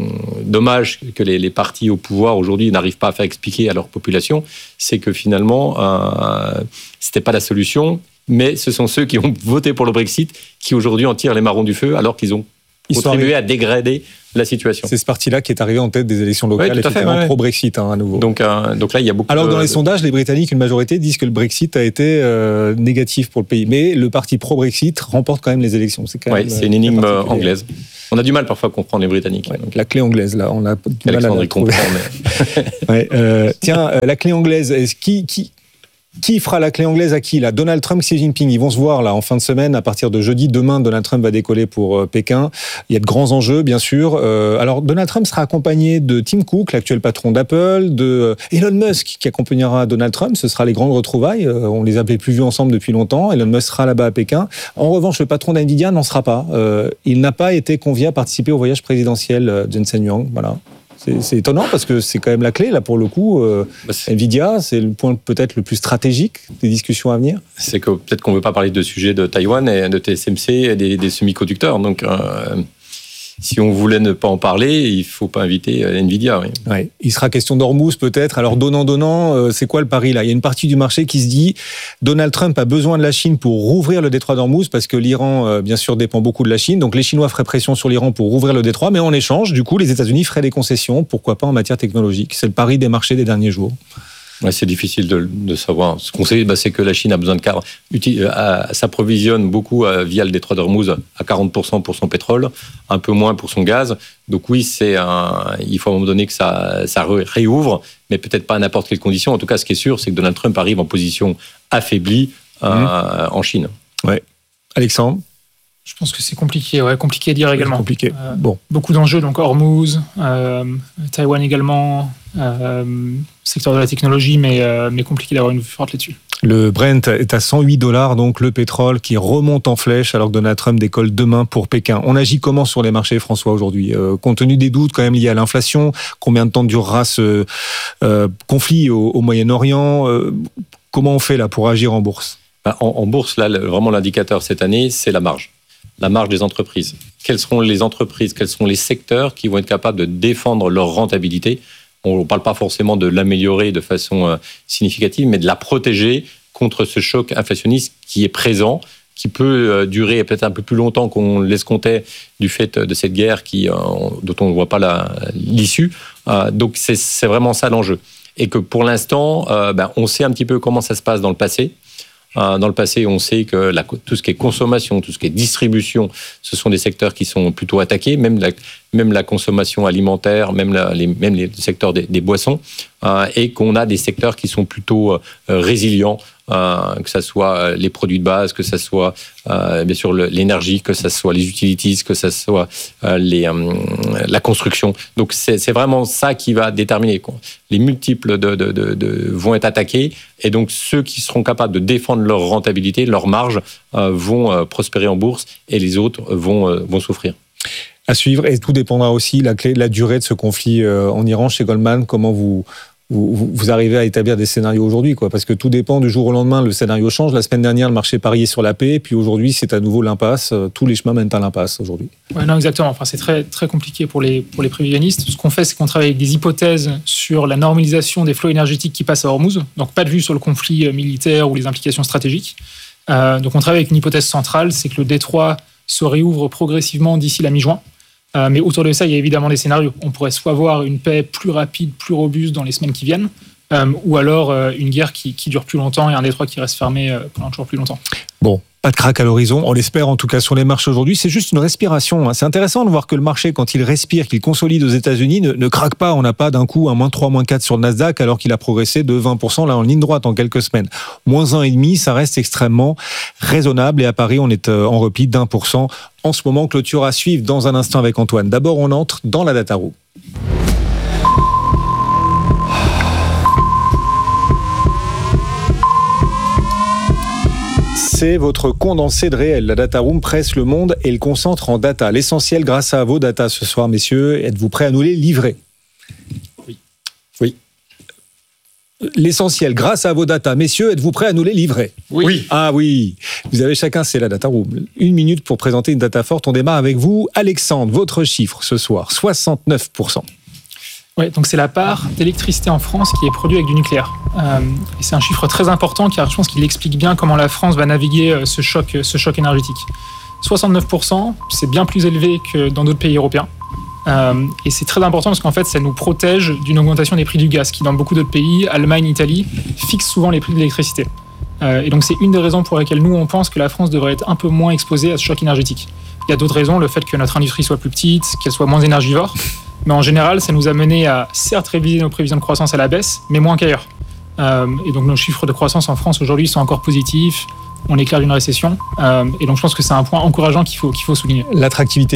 dommage que les, les partis au pouvoir aujourd'hui n'arrivent pas à faire expliquer à leur population, c'est que finalement euh, c'était pas la solution, mais ce sont ceux qui ont voté pour le Brexit qui aujourd'hui en tirent les marrons du feu alors qu'ils ont Ils contribué à dégrader la situation. C'est ce parti-là qui est arrivé en tête des élections locales, oui, effectivement, ouais. pro-Brexit, hein, à nouveau. Donc, euh, donc là, il y a beaucoup. Alors, de... dans les sondages, les Britanniques, une majorité, disent que le Brexit a été euh, négatif pour le pays. Mais le parti pro-Brexit remporte quand même les élections. C'est quand ouais, même. C'est une énigme anglaise. On a du mal parfois à comprendre les Britanniques. Ouais, donc. La clé anglaise, là, on a du Alexandre mal à la trouver. comprend, mais... ouais, euh, tiens, euh, la clé anglaise, est-ce qui, qui Qui fera la clé anglaise à qui là ? Donald Trump, Xi Jinping, ils vont se voir là en fin de semaine à partir de jeudi. Demain, Donald Trump va décoller pour euh, Pékin. Il y a de grands enjeux, bien sûr. Euh, alors, Donald Trump sera accompagné de Tim Cook, l'actuel patron d'Apple, de Elon Musk qui accompagnera Donald Trump. Ce sera les grandes retrouvailles. Euh, on les avait plus vus ensemble depuis longtemps. Elon Musk sera là-bas à Pékin. En revanche, le patron d'Nvidia n'en sera pas. Euh, il n'a pas été convié à participer au voyage présidentiel, euh, Jensen Huang. Voilà. C'est, c'est étonnant parce que c'est quand même la clé, là, pour le coup. Euh, bah Nvidia, c'est le point peut-être le plus stratégique des discussions à venir. C'est que peut-être qu'on ne veut pas parler de sujets de Taïwan et de T S M C et des, des semi-conducteurs. Donc, euh, si on voulait ne pas en parler, il ne faut pas inviter Nvidia. Oui. Ouais. Il sera question d'Ormuz, peut-être. Alors, donnant-donnant, euh, c'est quoi le pari, là ? Il y a une partie du marché qui se dit Donald Trump a besoin de la Chine pour rouvrir le détroit d'Ormuz, parce que l'Iran, euh, bien sûr, dépend beaucoup de la Chine. Donc, les Chinois feraient pression sur l'Iran pour rouvrir le détroit, mais en échange, du coup, les États-Unis feraient des concessions, pourquoi pas en matière technologique. C'est le pari des marchés des derniers jours. Ouais, c'est difficile de, de savoir. Ce qu'on sait, bah, c'est que la Chine a besoin de cadre, euh, s'approvisionne beaucoup euh, via le détroit d'Ormuz à quarante pour cent pour son pétrole, un peu moins pour son gaz. Donc oui, c'est un, il faut à un moment donné que ça, ça réouvre, mais peut-être pas à n'importe quelle condition. En tout cas, ce qui est sûr, c'est que Donald Trump arrive en position affaiblie euh, mmh. en Chine. Ouais. Alexandre ? Je pense que c'est compliqué, ouais, compliqué à dire également. Compliqué. Euh, bon. Beaucoup d'enjeux, donc Hormuz, euh, Taïwan également, euh, secteur de la technologie, mais, euh, mais compliqué d'avoir une vue forte là-dessus. Le Brent est à cent huit dollars, donc le pétrole qui remonte en flèche alors que Donald Trump décolle demain pour Pékin. On agit comment sur les marchés, François, aujourd'hui ? euh, Compte tenu des doutes quand même liés à l'inflation, combien de temps durera ce euh, conflit au, au Moyen-Orient ? euh, Comment on fait là pour agir en bourse ? en, en bourse, là, vraiment l'indicateur cette année, c'est la marge. La marge des entreprises. Quelles seront les entreprises, quels sont les secteurs qui vont être capables de défendre leur rentabilité ? On ne parle pas forcément de l'améliorer de façon euh, significative, mais de la protéger contre ce choc inflationniste qui est présent, qui peut euh, durer peut-être un peu plus longtemps qu'on l'escomptait du fait de cette guerre qui, euh, dont on ne voit pas la, l'issue. Euh, donc c'est, c'est vraiment ça l'enjeu. Et que pour l'instant, euh, ben, on sait un petit peu comment ça se passe dans le passé. Dans le passé, on sait que la, tout ce qui est consommation, tout ce qui est distribution, ce sont des secteurs qui sont plutôt attaqués, même la, même la consommation alimentaire, même, la, les, même les secteurs des, des boissons, euh, et qu'on a des secteurs qui sont plutôt euh, résilients, euh, que ce soit les produits de base, que ce soit euh, bien sûr le, l'énergie, que ce soit les utilities, que ce soit euh, les, euh, la construction. Donc c'est, c'est vraiment ça qui va déterminer, quoi. Les multiples de, de, de, de, vont être attaqués, et donc ceux qui seront capables de défendre leur rentabilité, leur marge, euh, vont euh, prospérer en bourse, et les autres vont, euh, vont souffrir. À suivre, et tout dépendra aussi la clé, la durée de ce conflit euh, en Iran. Chez Goldman, comment vous vous, vous arrivez à établir des scénarios aujourd'hui, quoi, parce que tout dépend du jour au lendemain. Le scénario change. La semaine dernière, le marché pariait sur la paix, puis aujourd'hui, c'est à nouveau l'impasse. Tous les chemins mènent à l'impasse aujourd'hui. Ouais, non, exactement. Enfin, c'est très très compliqué pour les pour les prévisionnistes. Ce qu'on fait, c'est qu'on travaille avec des hypothèses sur la normalisation des flux énergétiques qui passent à Hormuz. Donc, pas de vue sur le conflit militaire ou les implications stratégiques. Euh, donc, on travaille avec une hypothèse centrale, c'est que le détroit se réouvre progressivement d'ici la mi-juin. Euh, mais autour de ça, il y a évidemment des scénarios. On pourrait soit voir une paix plus rapide, plus robuste dans les semaines qui viennent, euh, ou alors euh, une guerre qui, qui dure plus longtemps et un détroit qui reste fermé euh, pendant toujours plus longtemps. Bon, pas de crack à l'horizon, on l'espère en tout cas sur les marchés aujourd'hui. C'est juste une respiration. Hein. C'est intéressant de voir que le marché, quand il respire, qu'il consolide aux États-Unis, ne, ne craque pas. On n'a pas d'un coup un moins trois, moins quatre sur le Nasdaq alors qu'il a progressé de vingt pour cent là en ligne droite en quelques semaines. Moins un virgule cinq, ça reste extrêmement raisonnable. Et à Paris, on est en repli d'un pour cent. En ce moment, clôture à suivre dans un instant avec Antoine. D'abord, on entre dans la data room. C'est votre condensé de réel. La data room presse le monde et le concentre en data. L'essentiel grâce à vos data ce soir, messieurs. Êtes-vous prêts à nous les livrer ? Oui. Oui. L'essentiel grâce à vos data, messieurs, êtes-vous prêts à nous les livrer ? Oui. oui. Ah oui. Vous avez chacun, c'est la data room. Une minute pour présenter une data forte. On démarre avec vous. Alexandre, votre chiffre ce soir, soixante-neuf pour cent. Oui, donc c'est la part d'électricité en France qui est produite avec du nucléaire. Euh, et c'est un chiffre très important car je pense qu'il explique bien comment la France va naviguer ce choc, ce choc énergétique. soixante-neuf pour cent, c'est bien plus élevé que dans d'autres pays européens. Euh, et c'est très important parce qu'en fait, ça nous protège d'une augmentation des prix du gaz qui, dans beaucoup d'autres pays, Allemagne, Italie, fixent souvent les prix de l'électricité. Euh, et donc c'est une des raisons pour lesquelles nous, on pense que la France devrait être un peu moins exposée à ce choc énergétique. Il y a d'autres raisons, le fait que notre industrie soit plus petite, qu'elle soit moins énergivore. Mais en général, ça nous a mené à certes réviser nos prévisions de croissance à la baisse, mais moins qu'ailleurs. Euh, et donc nos chiffres de croissance en France aujourd'hui sont encore positifs. On est clair d'une récession. Euh, et donc je pense que c'est un point encourageant qu'il faut, qu'il faut souligner. L'attractivité